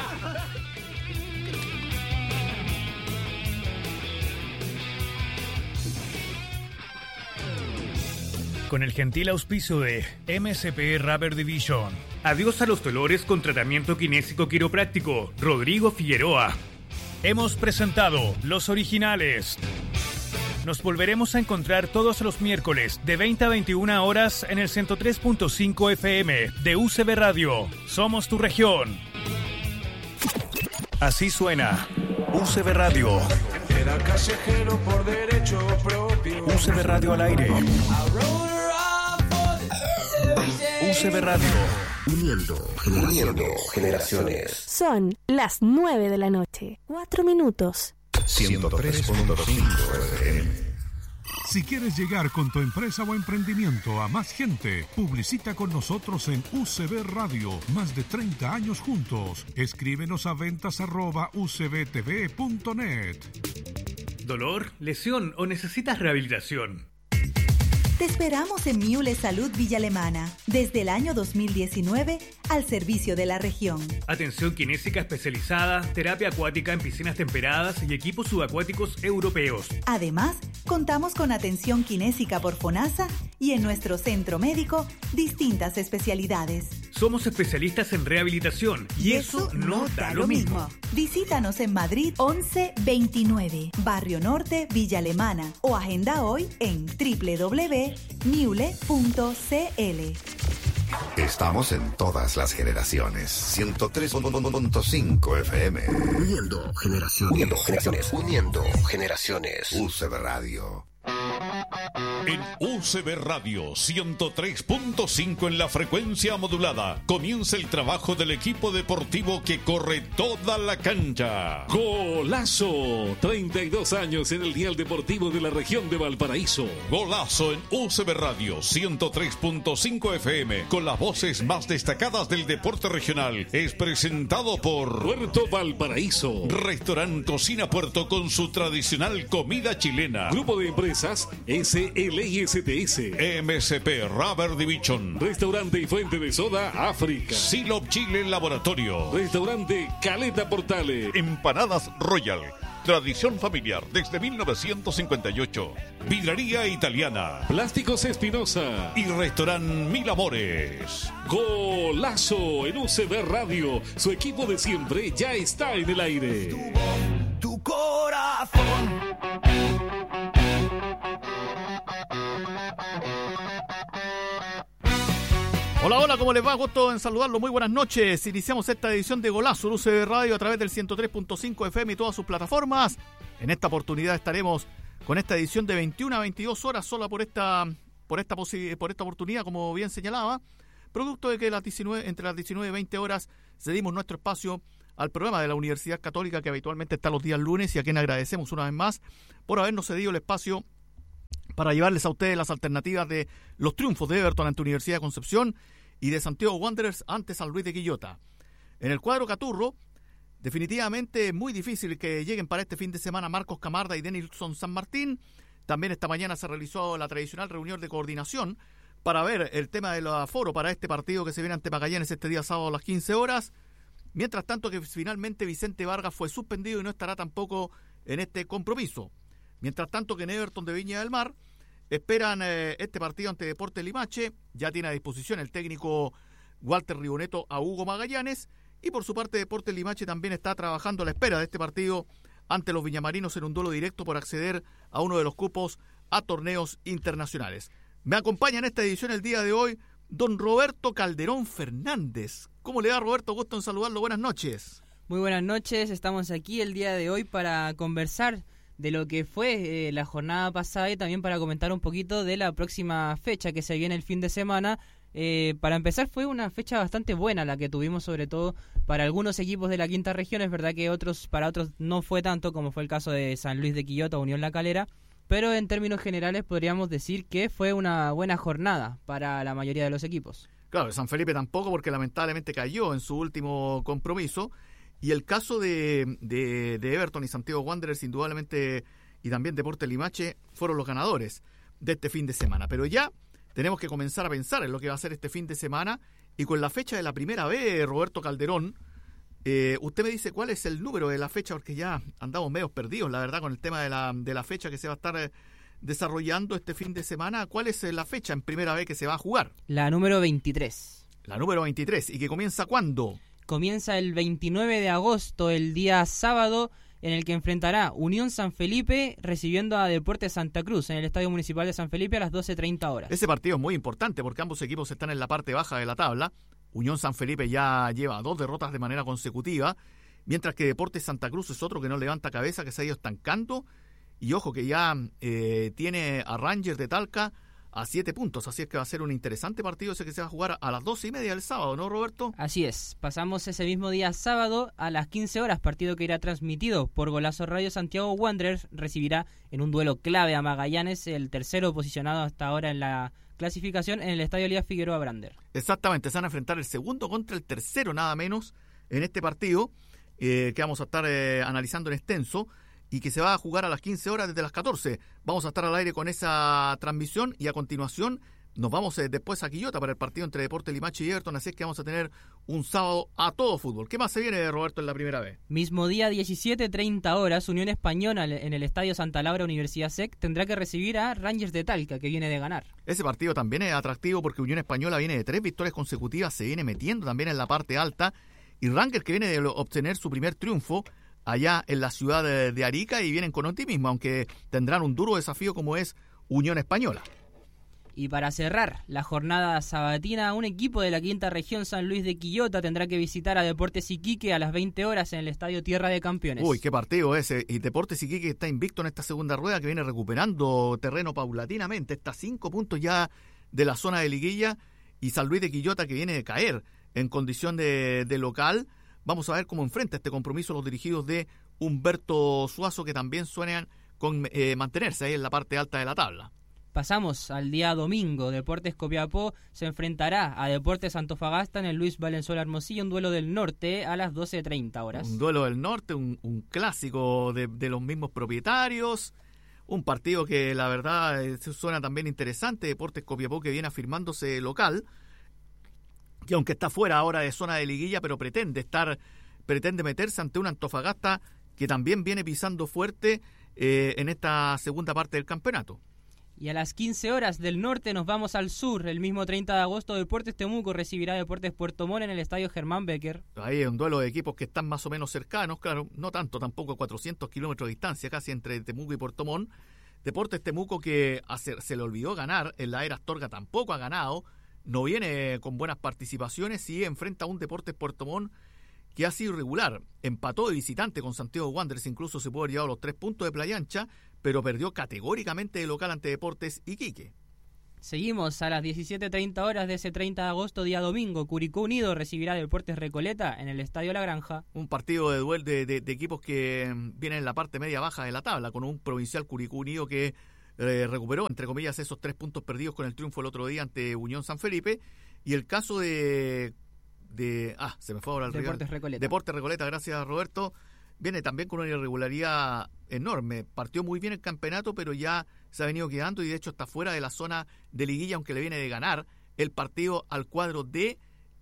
Con el gentil auspicio de M S P Rubber Division. Adiós a los dolores con tratamiento kinésico quiropráctico. Rodrigo Figueroa. Hemos presentado Los Originales. Nos volveremos a encontrar todos los miércoles de veinte a veintiuna horas en el ciento tres punto cinco F M de U C B Radio. Somos tu región. Así suena U C B Radio. Era callejero por derecho propio. U C B Radio al aire. U C B Radio. Uniendo, uniendo generaciones. Son las nueve de la noche. Cuatro minutos. ciento tres punto cinco F M. Si quieres llegar con tu empresa o emprendimiento a más gente, publicita con nosotros en U C B Radio. Más de treinta años juntos. Escríbenos a ventas arroba u c b t v punto net. ¿Dolor, lesión o necesitas rehabilitación? Te esperamos en Miule Salud Villa Alemana, desde el año dos mil diecinueve, al servicio de la región. Atención kinésica especializada, terapia acuática en piscinas temperadas y equipos subacuáticos europeos. Además, contamos con atención kinésica por FONASA y en nuestro centro médico, distintas especialidades. Somos especialistas en rehabilitación y, y eso, eso no da, da lo mismo. mismo. Visítanos en Madrid once veintinueve, Barrio Norte, Villa Alemana, o agenda hoy en w w w punto miule punto c l. Estamos en todas las generaciones. ciento tres punto cinco F M. Uniendo generaciones. Uniendo generaciones. Uniendo generaciones. U C B Radio. En U C B Radio ciento tres punto cinco en la frecuencia modulada comienza el trabajo del equipo deportivo que corre toda la cancha. Golazo, treinta y dos años en el dial deportivo de la región de Valparaíso. Golazo en U C B Radio ciento tres punto cinco F M con las voces más destacadas del deporte regional. Es presentado por Puerto Valparaíso, Restaurant Cocina Puerto con su tradicional comida chilena. Grupo de empresas S L I S T S, M S P Rubber Division, Restaurante y Fuente de Soda África, Silop Chile Laboratorio, Restaurante Caleta Portale, Empanadas Royal, tradición familiar desde mil novecientos cincuenta y ocho, Vidrería Italiana, Plásticos Espinosa y Restaurant Mil Amores. Golazo en U C B Radio, su equipo de siempre ya está en el aire. Tu, tu corazón. Hola, hola, ¿cómo les va? Gusto en saludarlo, muy buenas noches. Iniciamos esta edición de Golazo en U C B Radio a través del ciento tres punto cinco F M y todas sus plataformas. En esta oportunidad estaremos con esta edición de veintiuna a veintidós horas sola por esta por esta posi- por esta oportunidad, como bien señalaba, producto de que las diecinueve, entre las diecinueve y veinte horas cedimos nuestro espacio al programa de la Universidad Católica, que habitualmente está los días lunes, y a quien agradecemos una vez más por habernos cedido el espacio para llevarles a ustedes las alternativas de los triunfos de Everton ante Universidad de Concepción y de Santiago Wanderers ante San Luis de Quillota. En el cuadro caturro, definitivamente muy difícil que lleguen para este fin de semana Marcos Camarda y Denilson San Martín. También esta mañana se realizó la tradicional reunión de coordinación para ver el tema del aforo para este partido que se viene ante Magallanes este día sábado a las quince horas. Mientras tanto que finalmente Vicente Vargas fue suspendido y no estará tampoco en este compromiso. Mientras tanto que en Everton de Viña del Mar esperan eh, este partido ante Deportes Limache. Ya tiene a disposición el técnico Walter Riboneto a Hugo Magallanes. Y por su parte Deportes Limache también está trabajando a la espera de este partido ante los viñamarinos en un duelo directo por acceder a uno de los cupos a torneos internacionales. Me acompaña en esta edición el día de hoy don Roberto Calderón Fernández. ¿Cómo le va, Roberto? Gusto en saludarlo. Buenas noches. Muy buenas noches. Estamos aquí el día de hoy para conversar de lo que fue eh, la jornada pasada y también para comentar un poquito de la próxima fecha que se viene el fin de semana. Eh, para empezar, fue una fecha bastante buena la que tuvimos, sobre todo para algunos equipos de la quinta región. Es verdad que otros para otros no fue tanto, como fue el caso de San Luis de Quillota, Unión La Calera, pero en términos generales podríamos decir que fue una buena jornada para la mayoría de los equipos. Claro, San Felipe tampoco, porque lamentablemente cayó en su último compromiso. Y el caso de, de, de Everton y Santiago Wanderers, indudablemente, y también Deportes Limache, fueron los ganadores de este fin de semana. Pero ya tenemos que comenzar a pensar en lo que va a ser este fin de semana. Y con la fecha de la primera vez, Roberto Calderón, eh, usted me dice cuál es el número de la fecha, porque ya andamos medios perdidos, la verdad, con el tema de la, de la fecha que se va a estar eh, desarrollando este fin de semana. ¿Cuál es la fecha en primera vez que se va a jugar? La número veintitrés. La número veintitrés. ¿Y que comienza cuándo? Comienza el veintinueve de agosto, el día sábado, en el que enfrentará Unión San Felipe recibiendo a Deportes Santa Cruz en el Estadio Municipal de San Felipe a las doce treinta horas. Ese partido es muy importante porque ambos equipos están en la parte baja de la tabla. Unión San Felipe ya lleva dos derrotas de manera consecutiva, mientras que Deportes Santa Cruz es otro que no levanta cabeza, que se ha ido estancando. Y ojo que ya eh, tiene a Rangers de Talca a siete puntos, así es que va a ser un interesante partido ese que se va a jugar a las doce y media del sábado, ¿no, Roberto? Así es, pasamos ese mismo día sábado a las quince horas, partido que irá transmitido por Golazo Radio. Santiago Wanderers recibirá en un duelo clave a Magallanes, el tercero posicionado hasta ahora en la clasificación, en el Estadio Elías Figueroa Brander. Exactamente, se van a enfrentar el segundo contra el tercero, nada menos, en este partido eh, que vamos a estar eh, analizando en extenso, y que se va a jugar a las quince horas desde las catorce. Vamos a estar al aire con esa transmisión y a continuación nos vamos eh, después a Quillota para el partido entre Deportes Limache y Everton, así es que vamos a tener un sábado a todo fútbol. ¿Qué más se viene, Roberto, en la primera vez? Mismo día, diecisiete treinta horas, Unión Española en el Estadio Santa Laura Universidad S E C tendrá que recibir a Rangers de Talca, que viene de ganar. Ese partido también es atractivo porque Unión Española viene de tres victorias consecutivas, se viene metiendo también en la parte alta, y Rangers que viene de obtener su primer triunfo allá en la ciudad de, de Arica, y vienen con optimismo, aunque tendrán un duro desafío como es Unión Española. Y para cerrar la jornada sabatina, un equipo de la quinta región, San Luis de Quillota, tendrá que visitar a Deportes Iquique a las veinte horas en el Estadio Tierra de Campeones. Uy, qué partido ese. Y Deportes Iquique está invicto en esta segunda rueda, que viene recuperando terreno paulatinamente. Está a cinco puntos ya de la zona de liguilla, y San Luis de Quillota, que viene de caer en condición de, de local. Vamos a ver cómo enfrenta este compromiso los dirigidos de Humberto Suazo, que también sueñan con eh, mantenerse ahí en la parte alta de la tabla. Pasamos al día domingo. Deportes Copiapó se enfrentará a Deportes Antofagasta en el Luis Valenzuela Hermosillo, un duelo del norte a las doce treinta horas. Un duelo del norte, un, un clásico de, de los mismos propietarios, un partido que la verdad eh, suena también interesante. Deportes Copiapó, que viene afirmándose local, que aunque está fuera ahora de zona de liguilla, pero pretende estar, pretende meterse ante un Antofagasta que también viene pisando fuerte eh, en esta segunda parte del campeonato. Y a las quince horas del norte nos vamos al sur. El mismo treinta de agosto, Deportes Temuco recibirá a Deportes Puerto Montt en el Estadio Germán Becker. Ahí es un duelo de equipos que están más o menos cercanos, claro, no tanto, tampoco cuatrocientos kilómetros de distancia casi entre Temuco y Puerto Montt. Deportes Temuco, que hace, se le olvidó ganar, en la era Astorga tampoco ha ganado, no viene con buenas participaciones y enfrenta a un Deportes Puerto Montt que ha sido irregular. Empató de visitante con Santiago Wanderers, incluso se pudo haber llevado los tres puntos de Playa Ancha, pero perdió categóricamente de local ante Deportes Iquique. Seguimos a las diecisiete treinta horas de ese treinta de agosto, día domingo. Curicó Unido recibirá a Deportes Recoleta en el Estadio La Granja. Un partido de duel de, de, de equipos que vienen en la parte media-baja de la tabla, con un Provincial Curicó Unido que eh, recuperó, entre comillas, esos tres puntos perdidos con el triunfo el otro día ante Unión San Felipe. Y el caso de... de ah, se me fue ahora el Deportes Recoleta. Deportes Recoleta, gracias Roberto. Viene también con una irregularidad enorme. Partió muy bien el campeonato, pero ya se ha venido quedando y de hecho está fuera de la zona de liguilla, aunque le viene de ganar el partido al cuadro de,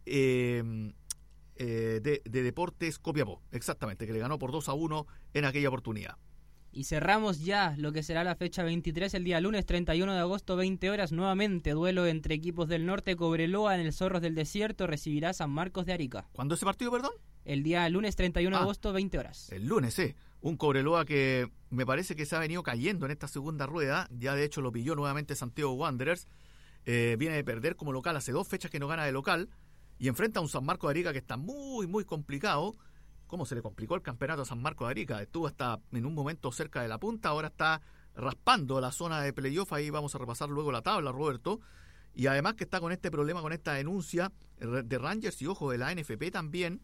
eh, eh, de, de Deportes Copiapó. Exactamente, que le ganó por dos a uno en aquella oportunidad. Y cerramos ya lo que será la fecha veintitrés, el día lunes treinta y uno de agosto, veinte horas, nuevamente duelo entre equipos del norte. Cobreloa en el Zorros del Desierto recibirá a San Marcos de Arica. ¿Cuándo ese partido, perdón? El día lunes treinta y uno ah, de agosto, veinte horas. El lunes, sí. Un Cobreloa que me parece que se ha venido cayendo en esta segunda rueda. Ya de hecho lo pilló nuevamente Santiago Wanderers. Eh, viene de perder como local, hace dos fechas que no gana de local. Y enfrenta a un San Marcos de Arica que está muy, muy complicado. ¿Cómo se le complicó el campeonato a San Marcos de Arica? Estuvo hasta en un momento cerca de la punta, ahora está raspando la zona de playoff. Ahí vamos a repasar luego la tabla, Roberto. Y además que está con este problema, con esta denuncia de Rangers y, ojo, de la N F P también,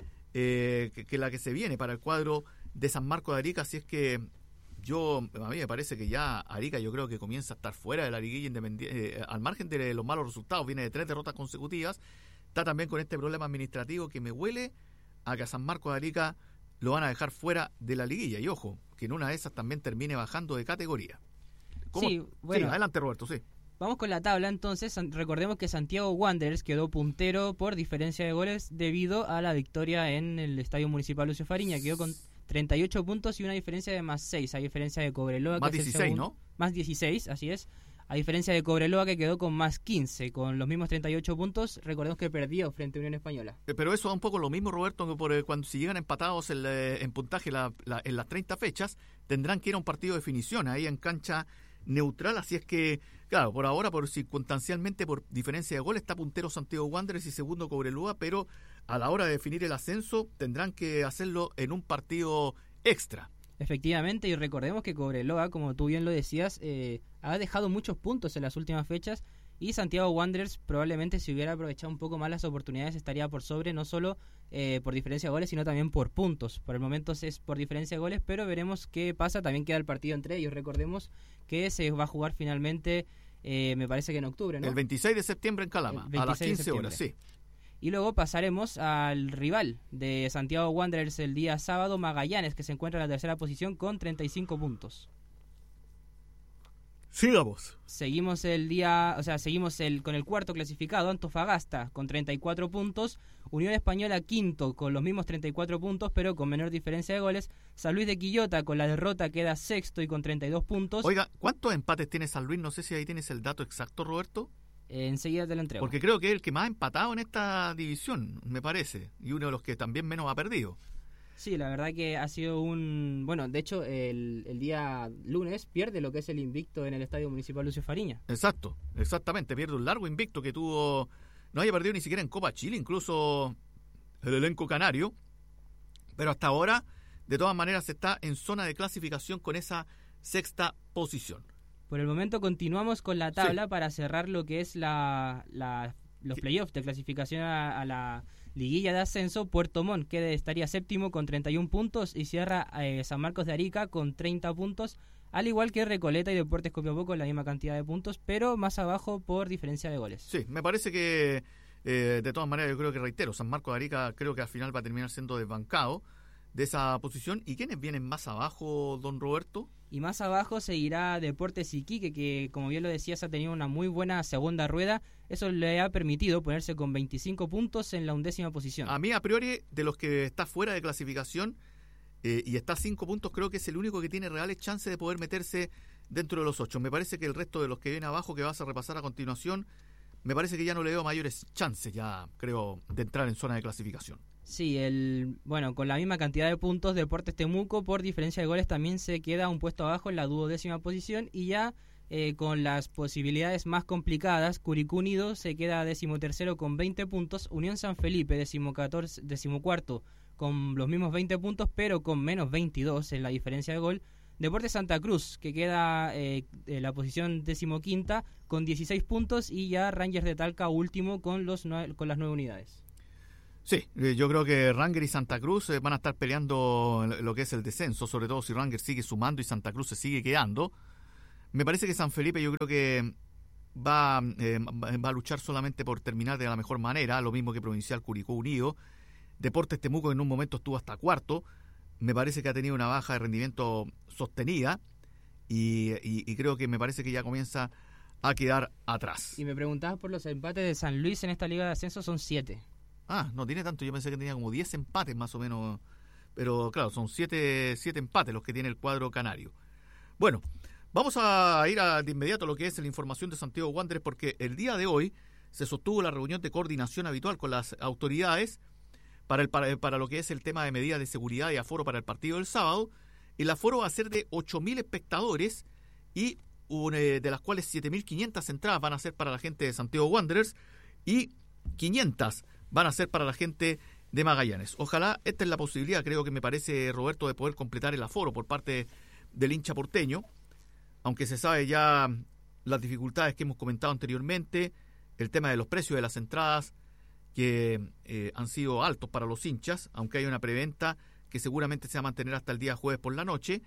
eh, que, que la que se viene para el cuadro de San Marcos de Arica. Así es que yo, a mí me parece que ya Arica yo creo que comienza a estar fuera de la liguilla independiente, eh, al margen de los malos resultados, viene de tres derrotas consecutivas. Está también con este problema administrativo que me huele a que a San Marcos de Arica lo van a dejar fuera de la liguilla. Y ojo, que en una de esas también termine bajando de categoría. ¿Cómo? Sí, bueno. Sí, adelante Roberto, sí. Vamos con la tabla entonces. Recordemos que Santiago Wanderers quedó puntero por diferencia de goles debido a la victoria en el Estadio Municipal Lucio Fariña. Quedó con treinta y ocho puntos y una diferencia de más seis, a diferencia de Cobreloa. Más que dieciséis, es el segundo, ¿no? Más dieciséis, así es. A diferencia de Cobreloa, que quedó con más quince, con los mismos treinta y ocho puntos. Recordemos que perdió frente a Unión Española. Pero eso da un poco lo mismo, Roberto, que por, eh, cuando si llegan empatados en, en puntaje la, la, en las treinta fechas, tendrán que ir a un partido de definición, ahí en cancha neutral. Así es que, claro, por ahora, por circunstancialmente, por diferencia de gol, está puntero Santiago Wanderers y segundo Cobreloa, pero a la hora de definir el ascenso tendrán que hacerlo en un partido extra. Efectivamente, y recordemos que Cobreloa, como tú bien lo decías, eh, ha dejado muchos puntos en las últimas fechas y Santiago Wanderers probablemente si hubiera aprovechado un poco más las oportunidades estaría por sobre, no solo eh, por diferencia de goles, sino también por puntos. Por el momento es por diferencia de goles, pero veremos qué pasa. También queda el partido entre ellos. Recordemos que se va a jugar finalmente, eh, me parece que en octubre, ¿no? El veintiséis de septiembre en Calama, a las quince horas, sí. Y luego pasaremos al rival de Santiago Wanderers el día sábado, Magallanes, que se encuentra en la tercera posición con treinta y cinco puntos. Sigamos. Seguimos el día, o sea, seguimos el con el cuarto clasificado, Antofagasta, con treinta y cuatro puntos. Unión Española quinto con los mismos treinta y cuatro puntos, pero con menor diferencia de goles. San Luis de Quillota con la derrota queda sexto y con treinta y dos puntos. Oiga, ¿cuántos empates tiene San Luis? No sé si ahí tienes el dato exacto, Roberto. Eh, enseguida te lo entrego. Porque creo que es el que más ha empatado en esta división, me parece. Y uno de los que también menos ha perdido. Sí, la verdad que ha sido un... Bueno, de hecho, el, el día lunes pierde lo que es el invicto en el Estadio Municipal Lucio Fariña. Exacto, exactamente. Pierde un largo invicto que tuvo... No haya perdido ni siquiera en Copa Chile, incluso el elenco canario. Pero hasta ahora, de todas maneras, está en zona de clasificación con esa sexta posición. Por el momento continuamos con la tabla sí. para cerrar lo que es la, la los playoffs de clasificación a, a la liguilla de ascenso. Puerto Montt que estaría séptimo con treinta y un puntos y cierra eh, San Marcos de Arica con treinta puntos, al igual que Recoleta y Deportes Copiapó con la misma cantidad de puntos, pero más abajo por diferencia de goles. Sí, me parece que eh, de todas maneras yo creo que reitero, San Marcos de Arica creo que al final va a terminar siendo desbancado de esa posición. ¿Y quiénes vienen más abajo, don Roberto? Y más abajo seguirá Deportes Iquique, que como bien lo decías ha tenido una muy buena segunda rueda. Eso le ha permitido ponerse con veinticinco puntos en la undécima posición. A mí a priori, de los que está fuera de clasificación eh, y está a cinco puntos, creo que es el único que tiene reales chances de poder meterse dentro de los ocho. Me parece que el resto de los que vienen abajo, que vas a repasar a continuación, me parece que ya no le veo mayores chances, ya creo, de entrar en zona de clasificación. Sí, el bueno, con la misma cantidad de puntos, Deportes Temuco por diferencia de goles también se queda un puesto abajo en la duodécima posición y ya eh, con las posibilidades más complicadas. Curicó Unido se queda decimotercero con veinte puntos, Unión San Felipe decimocatorce, decimocuarto con los mismos veinte puntos, pero con menos veintidós en la diferencia de gol. Deportes Santa Cruz, que queda eh, en la posición decimoquinta con dieciséis puntos, y ya Rangers de Talca último con los nueve, con las nueve unidades. Sí, yo creo que Rangers y Santa Cruz van a estar peleando lo que es el descenso, sobre todo si Rangers sigue sumando y Santa Cruz se sigue quedando. Me parece que San Felipe yo creo que va, eh, va a luchar solamente por terminar de la mejor manera, lo mismo que Provincial Curicó Unido. Deportes Temuco en un momento estuvo hasta cuarto, me parece que ha tenido una baja de rendimiento sostenida y, y, y creo que me parece que ya comienza a quedar atrás. Y me preguntabas por los empates de San Luis en esta liga de ascenso, son siete. Ah, no tiene tanto, yo pensé que tenía como diez empates más o menos, pero claro, son siete, siete empates los que tiene el cuadro canario. Bueno, vamos a ir a, de inmediato a lo que es la información de Santiago Wanderers, porque el día de hoy se sostuvo la reunión de coordinación habitual con las autoridades para, el, para, para lo que es el tema de medidas de seguridad y aforo para el partido del sábado. El aforo va a ser de ocho mil espectadores y un, eh, de las cuales siete mil quinientas entradas van a ser para la gente de Santiago Wanderers y quinientas van a ser para la gente de Magallanes. Ojalá esta es la posibilidad, creo que me parece, Roberto, de poder completar el aforo por parte del hincha porteño, aunque se sabe ya las dificultades que hemos comentado anteriormente, el tema de los precios de las entradas que eh, han sido altos para los hinchas, aunque hay una preventa que seguramente se va a mantener hasta el día jueves por la noche,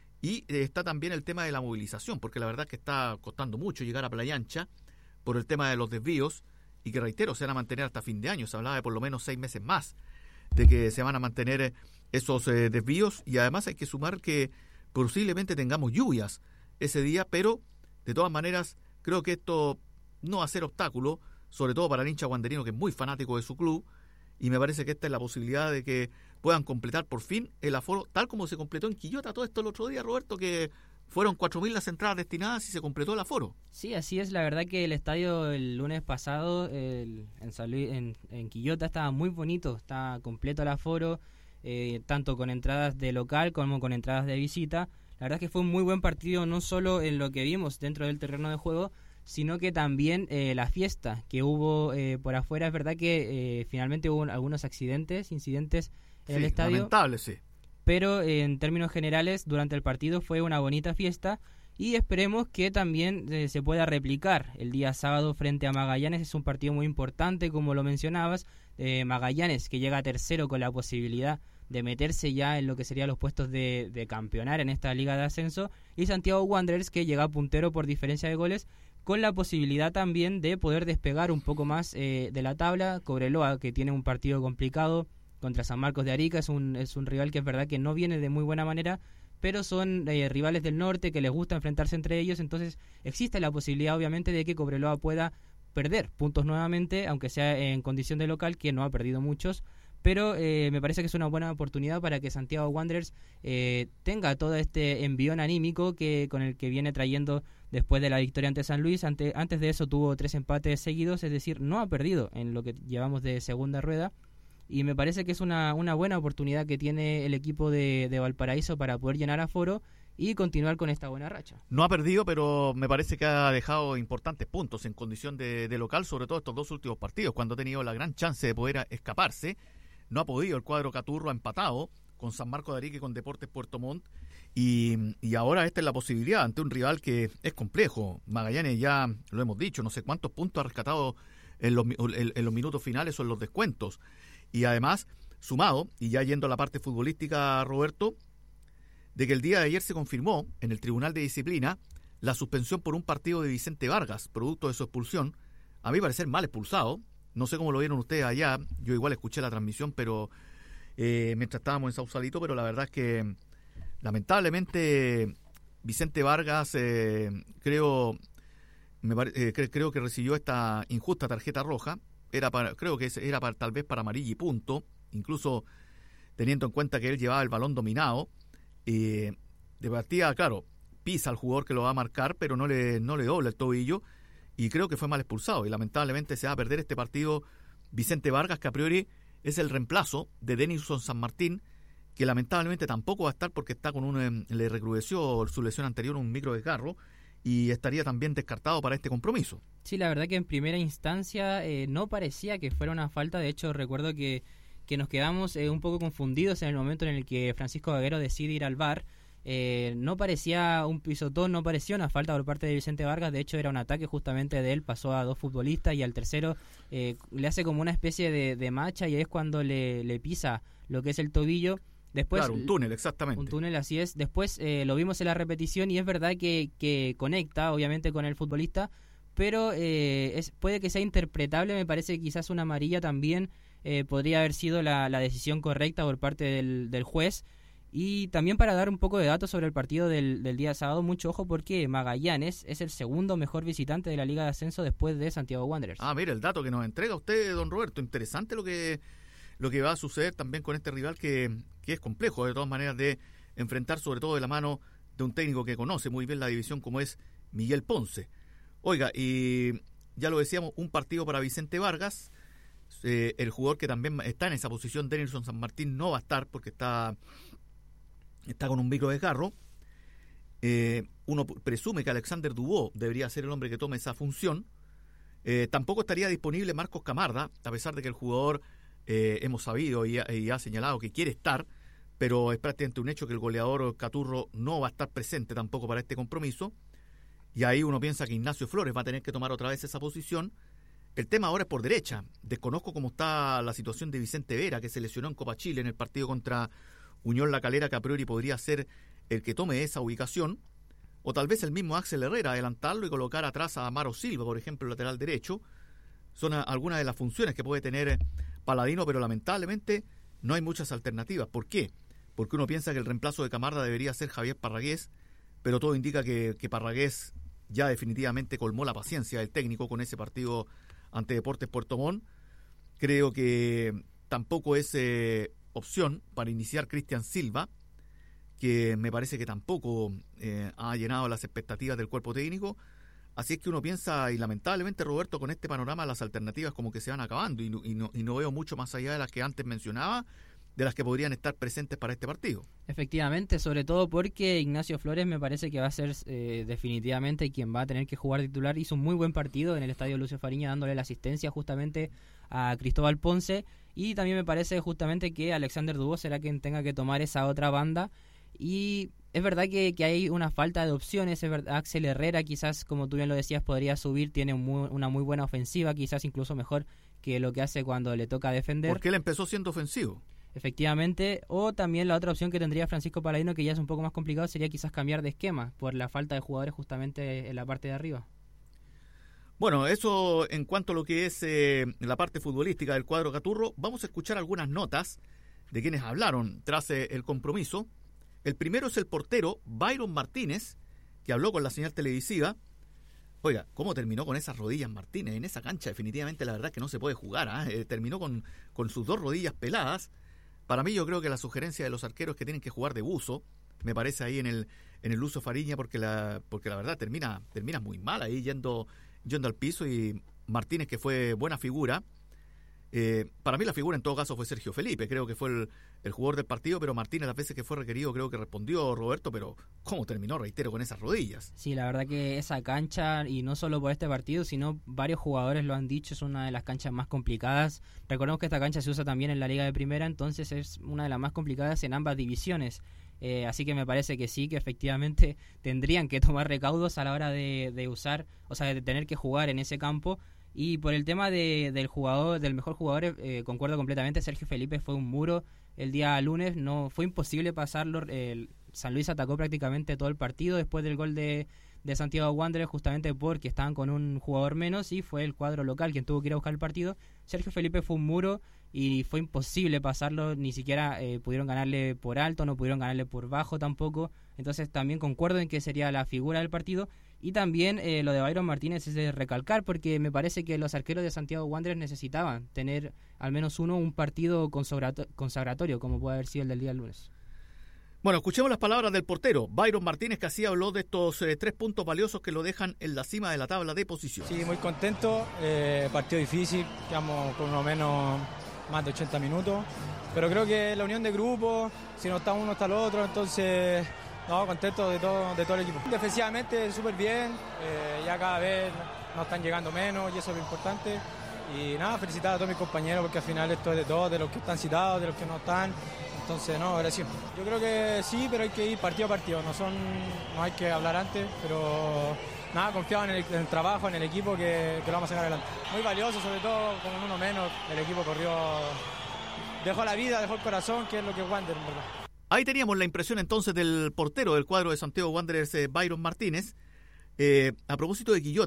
y eh, está también el tema de la movilización, porque la verdad es que está costando mucho llegar a Playa Ancha por el tema de los desvíos, y que reitero, se van a mantener hasta fin de año, se hablaba de por lo menos seis meses más de que se van a mantener esos eh, desvíos, y además hay que sumar que posiblemente tengamos lluvias ese día, pero de todas maneras creo que esto no va a ser obstáculo, sobre todo para el hincha wanderino, que es muy fanático de su club, y me parece que esta es la posibilidad de que puedan completar por fin el aforo, tal como se completó en Quillota todo esto el otro día, Roberto, que fueron cuatro mil las entradas destinadas y se completó el aforo. Sí, así es. La verdad que el estadio el lunes pasado el, en, San Luis, en, en Quillota estaba muy bonito, estaba completo el aforo, eh, tanto con entradas de local como con entradas de visita. La verdad es que fue un muy buen partido, no solo en lo que vimos dentro del terreno de juego, sino que también eh, la fiesta que hubo eh, por afuera. Es verdad que eh, finalmente hubo algunos accidentes, incidentes en sí, el estadio. Lamentable, sí. Pero eh, en términos generales, durante el partido fue una bonita fiesta, y esperemos que también eh, se pueda replicar el día sábado frente a Magallanes. Es un partido muy importante, como lo mencionabas. Eh, Magallanes, que llega tercero con la posibilidad de meterse ya en lo que serían los puestos de, de campeonar en esta liga de ascenso, y Santiago Wanderers, que llega puntero por diferencia de goles, con la posibilidad también de poder despegar un poco más eh, de la tabla. Cobreloa, que tiene un partido complicado contra San Marcos de Arica, es un, es un rival que es verdad que no viene de muy buena manera, pero son eh, rivales del norte que les gusta enfrentarse entre ellos, entonces existe la posibilidad obviamente de que Cobreloa pueda perder puntos nuevamente, aunque sea en condición de local, que no ha perdido muchos, pero eh, me parece que es una buena oportunidad para que Santiago Wanderers eh, tenga todo este envión anímico que con el que viene trayendo después de la victoria ante San Luis. Ante, antes de eso tuvo tres empates seguidos, es decir, no ha perdido en lo que llevamos de segunda rueda, y me parece que es una, una buena oportunidad que tiene el equipo de, de Valparaíso para poder llenar aforo y continuar con esta buena racha. No ha perdido, pero me parece que ha dejado importantes puntos en condición de, de local, sobre todo estos dos últimos partidos, cuando ha tenido la gran chance de poder escaparse. No ha podido, el cuadro Caturro ha empatado con San Marcos de Arica y con Deportes Puerto Montt, y, y ahora esta es la posibilidad ante un rival que es complejo. Magallanes, ya lo hemos dicho, no sé cuántos puntos ha rescatado en los, en, en los minutos finales o en los descuentos. Y además, sumado, y ya yendo a la parte futbolística, Roberto, de que el día de ayer se confirmó en el Tribunal de Disciplina la suspensión por un partido de Vicente Vargas, producto de su expulsión. A mí parecer mal expulsado, no sé cómo lo vieron ustedes allá, yo igual escuché la transmisión, pero eh, mientras estábamos en Sausalito, pero la verdad es que lamentablemente Vicente Vargas eh, creo, me pare, eh, cre, creo que recibió esta injusta tarjeta roja. Era para, creo que era para, tal vez para amarilla y punto, incluso teniendo en cuenta que él llevaba el balón dominado. Eh, de partida, claro, pisa al jugador que lo va a marcar, pero no le, no le dobla el tobillo, y creo que fue mal expulsado, y lamentablemente se va a perder este partido Vicente Vargas, que a priori es el reemplazo de Denilson San Martín, que lamentablemente tampoco va a estar porque está con un, le recrudeció su lesión anterior, un micro desgarro, y estaría también descartado para este compromiso. Sí, la verdad que en primera instancia eh, no parecía que fuera una falta. De hecho, recuerdo que, que nos quedamos eh, un poco confundidos en el momento en el que Francisco Vaguero decide ir al V A R. Eh, no parecía un pisotón, no parecía una falta por parte de Vicente Vargas. De hecho, era un ataque justamente de él, pasó a dos futbolistas y al tercero eh, le hace como una especie de, de macha, y es cuando le, le pisa lo que es el tobillo. Después, claro, un túnel, exactamente. Un túnel, así es. Después eh, lo vimos en la repetición y es verdad que, que conecta, obviamente, con el futbolista, pero eh, es, puede que sea interpretable. Me parece que quizás una amarilla también eh, podría haber sido la, la decisión correcta por parte del, del juez. Y también para dar un poco de datos sobre el partido del, del día sábado, mucho ojo porque Magallanes es el segundo mejor visitante de la Liga de Ascenso después de Santiago Wanderers. Ah, mira, el dato que nos entrega usted, don Roberto. Interesante lo que... lo que va a suceder también con este rival que, que es complejo de todas maneras de enfrentar, sobre todo de la mano de un técnico que conoce muy bien la división como es Miguel Ponce. Oiga, y ya lo decíamos, un partido para Vicente Vargas, eh, el jugador que también está en esa posición, Denilson San Martín, no va a estar porque está, está con un micro desgarro. Eh, uno presume que Alexander Dubó debería ser el hombre que tome esa función. Eh, tampoco estaría disponible Marcos Camarda, a pesar de que el jugador... Eh, hemos sabido y ha, y ha señalado que quiere estar, pero es prácticamente un hecho que el goleador Caturro no va a estar presente tampoco para este compromiso, y ahí uno piensa que Ignacio Flores va a tener que tomar otra vez esa posición. El tema ahora es por derecha. Desconozco cómo está la situación de Vicente Vera, que se lesionó en Copa Chile en el partido contra Unión La Calera, que a priori podría ser el que tome esa ubicación, o tal vez el mismo Axel Herrera, adelantarlo y colocar atrás a Amaro Silva, por ejemplo, el lateral derecho. Son a, algunas de las funciones que puede tener Paladino, pero lamentablemente no hay muchas alternativas. ¿Por qué? Porque uno piensa que el reemplazo de Camarda debería ser Javier Parragués, pero todo indica que, que Parragués ya definitivamente colmó la paciencia del técnico con ese partido ante Deportes Puerto Montt. Creo que tampoco es eh, opción para iniciar Cristian Silva, que me parece que tampoco eh, ha llenado las expectativas del cuerpo técnico. Así es que uno piensa, y lamentablemente, Roberto, con este panorama las alternativas como que se van acabando y no, y no, y no veo mucho más allá de las que antes mencionaba, de las que podrían estar presentes para este partido. Efectivamente, sobre todo porque Ignacio Flores me parece que va a ser eh, definitivamente quien va a tener que jugar titular. Hizo un muy buen partido en el estadio Lucio Fariña, dándole la asistencia justamente a Cristóbal Ponce, y también me parece justamente que Alexander Dubó será quien tenga que tomar esa otra banda. Y es verdad que, que hay una falta de opciones. Es verdad, Axel Herrera quizás, como tú bien lo decías, podría subir, tiene un muy, una muy buena ofensiva, quizás incluso mejor que lo que hace cuando le toca defender. Porque él empezó siendo ofensivo. Efectivamente, o también la otra opción que tendría Francisco Paladino, que ya es un poco más complicado, sería quizás cambiar de esquema por la falta de jugadores justamente en la parte de arriba. Bueno, eso en cuanto a lo que es eh, la parte futbolística del cuadro Caturro. Vamos a escuchar algunas notas de quienes hablaron tras eh, el compromiso. El primero es el portero Byron Martínez, que habló con la señal televisiva. Oiga, ¿cómo terminó con esas rodillas Martínez? En esa cancha definitivamente la verdad es que no se puede jugar, ¿eh? Eh, terminó con, con sus dos rodillas peladas. Para mí yo creo que la sugerencia de los arqueros es que tienen que jugar de buzo, me parece ahí en el en el Lucio Fariña, porque la porque la verdad termina termina muy mal ahí yendo, yendo al piso, y Martínez, que fue buena figura. Eh, para mí la figura en todo caso fue Sergio Felipe, creo que fue el, el jugador del partido, pero Martínez las veces que fue requerido creo que respondió, Roberto, pero ¿cómo terminó, reitero, con esas rodillas? Sí, la verdad que esa cancha, y no solo por este partido, sino varios jugadores lo han dicho, es una de las canchas más complicadas. Recordemos que esta cancha se usa también en la Liga de Primera, entonces es una de las más complicadas en ambas divisiones. Eh, así que me parece que sí, que efectivamente tendrían que tomar recaudos a la hora de, de usar, o sea, de tener que jugar en ese campo. Y por el tema de, del jugador, del mejor jugador, eh, concuerdo completamente. Sergio Felipe fue un muro el día lunes, no fue imposible pasarlo. El San Luis atacó prácticamente todo el partido después del gol de, de Santiago Wanderers, justamente porque estaban con un jugador menos, y fue el cuadro local quien tuvo que ir a buscar el partido. Sergio Felipe fue un muro y fue imposible pasarlo, ni siquiera eh, pudieron ganarle por alto, no pudieron ganarle por bajo tampoco. Entonces también concuerdo en que sería la figura del partido. Y también eh, lo de Byron Martínez es de recalcar, porque me parece que los arqueros de Santiago Wanderers necesitaban tener al menos uno, un partido consagrato- consagratorio, como puede haber sido el del día lunes. Bueno, escuchemos las palabras del portero Byron Martínez, que así habló de estos eh, tres puntos valiosos que lo dejan en la cima de la tabla de posición. Sí, muy contento, eh, partido difícil, quedamos con uno menos más de ochenta minutos, pero creo que la unión de grupo, si no está uno está el otro, entonces No, contento de todo, de todo el equipo. Defensivamente súper bien, eh, ya cada vez nos están llegando menos y eso es lo importante. Y nada, felicitar a todos mis compañeros porque al final esto es de todos, de los que están citados, de los que no están. Entonces, no, gracias. Yo creo que sí, pero hay que ir partido a partido. No son, no hay que hablar antes, pero nada, confiado en el, en el trabajo, en el equipo que, que lo vamos a sacar adelante. Muy valioso, sobre todo con uno menos. El equipo corrió, dejó la vida, dejó el corazón, que es lo que es Wander, en verdad. Ahí teníamos la impresión entonces del portero del cuadro de Santiago Wanderers, eh, Byron Martínez. Eh, a propósito de Guillot,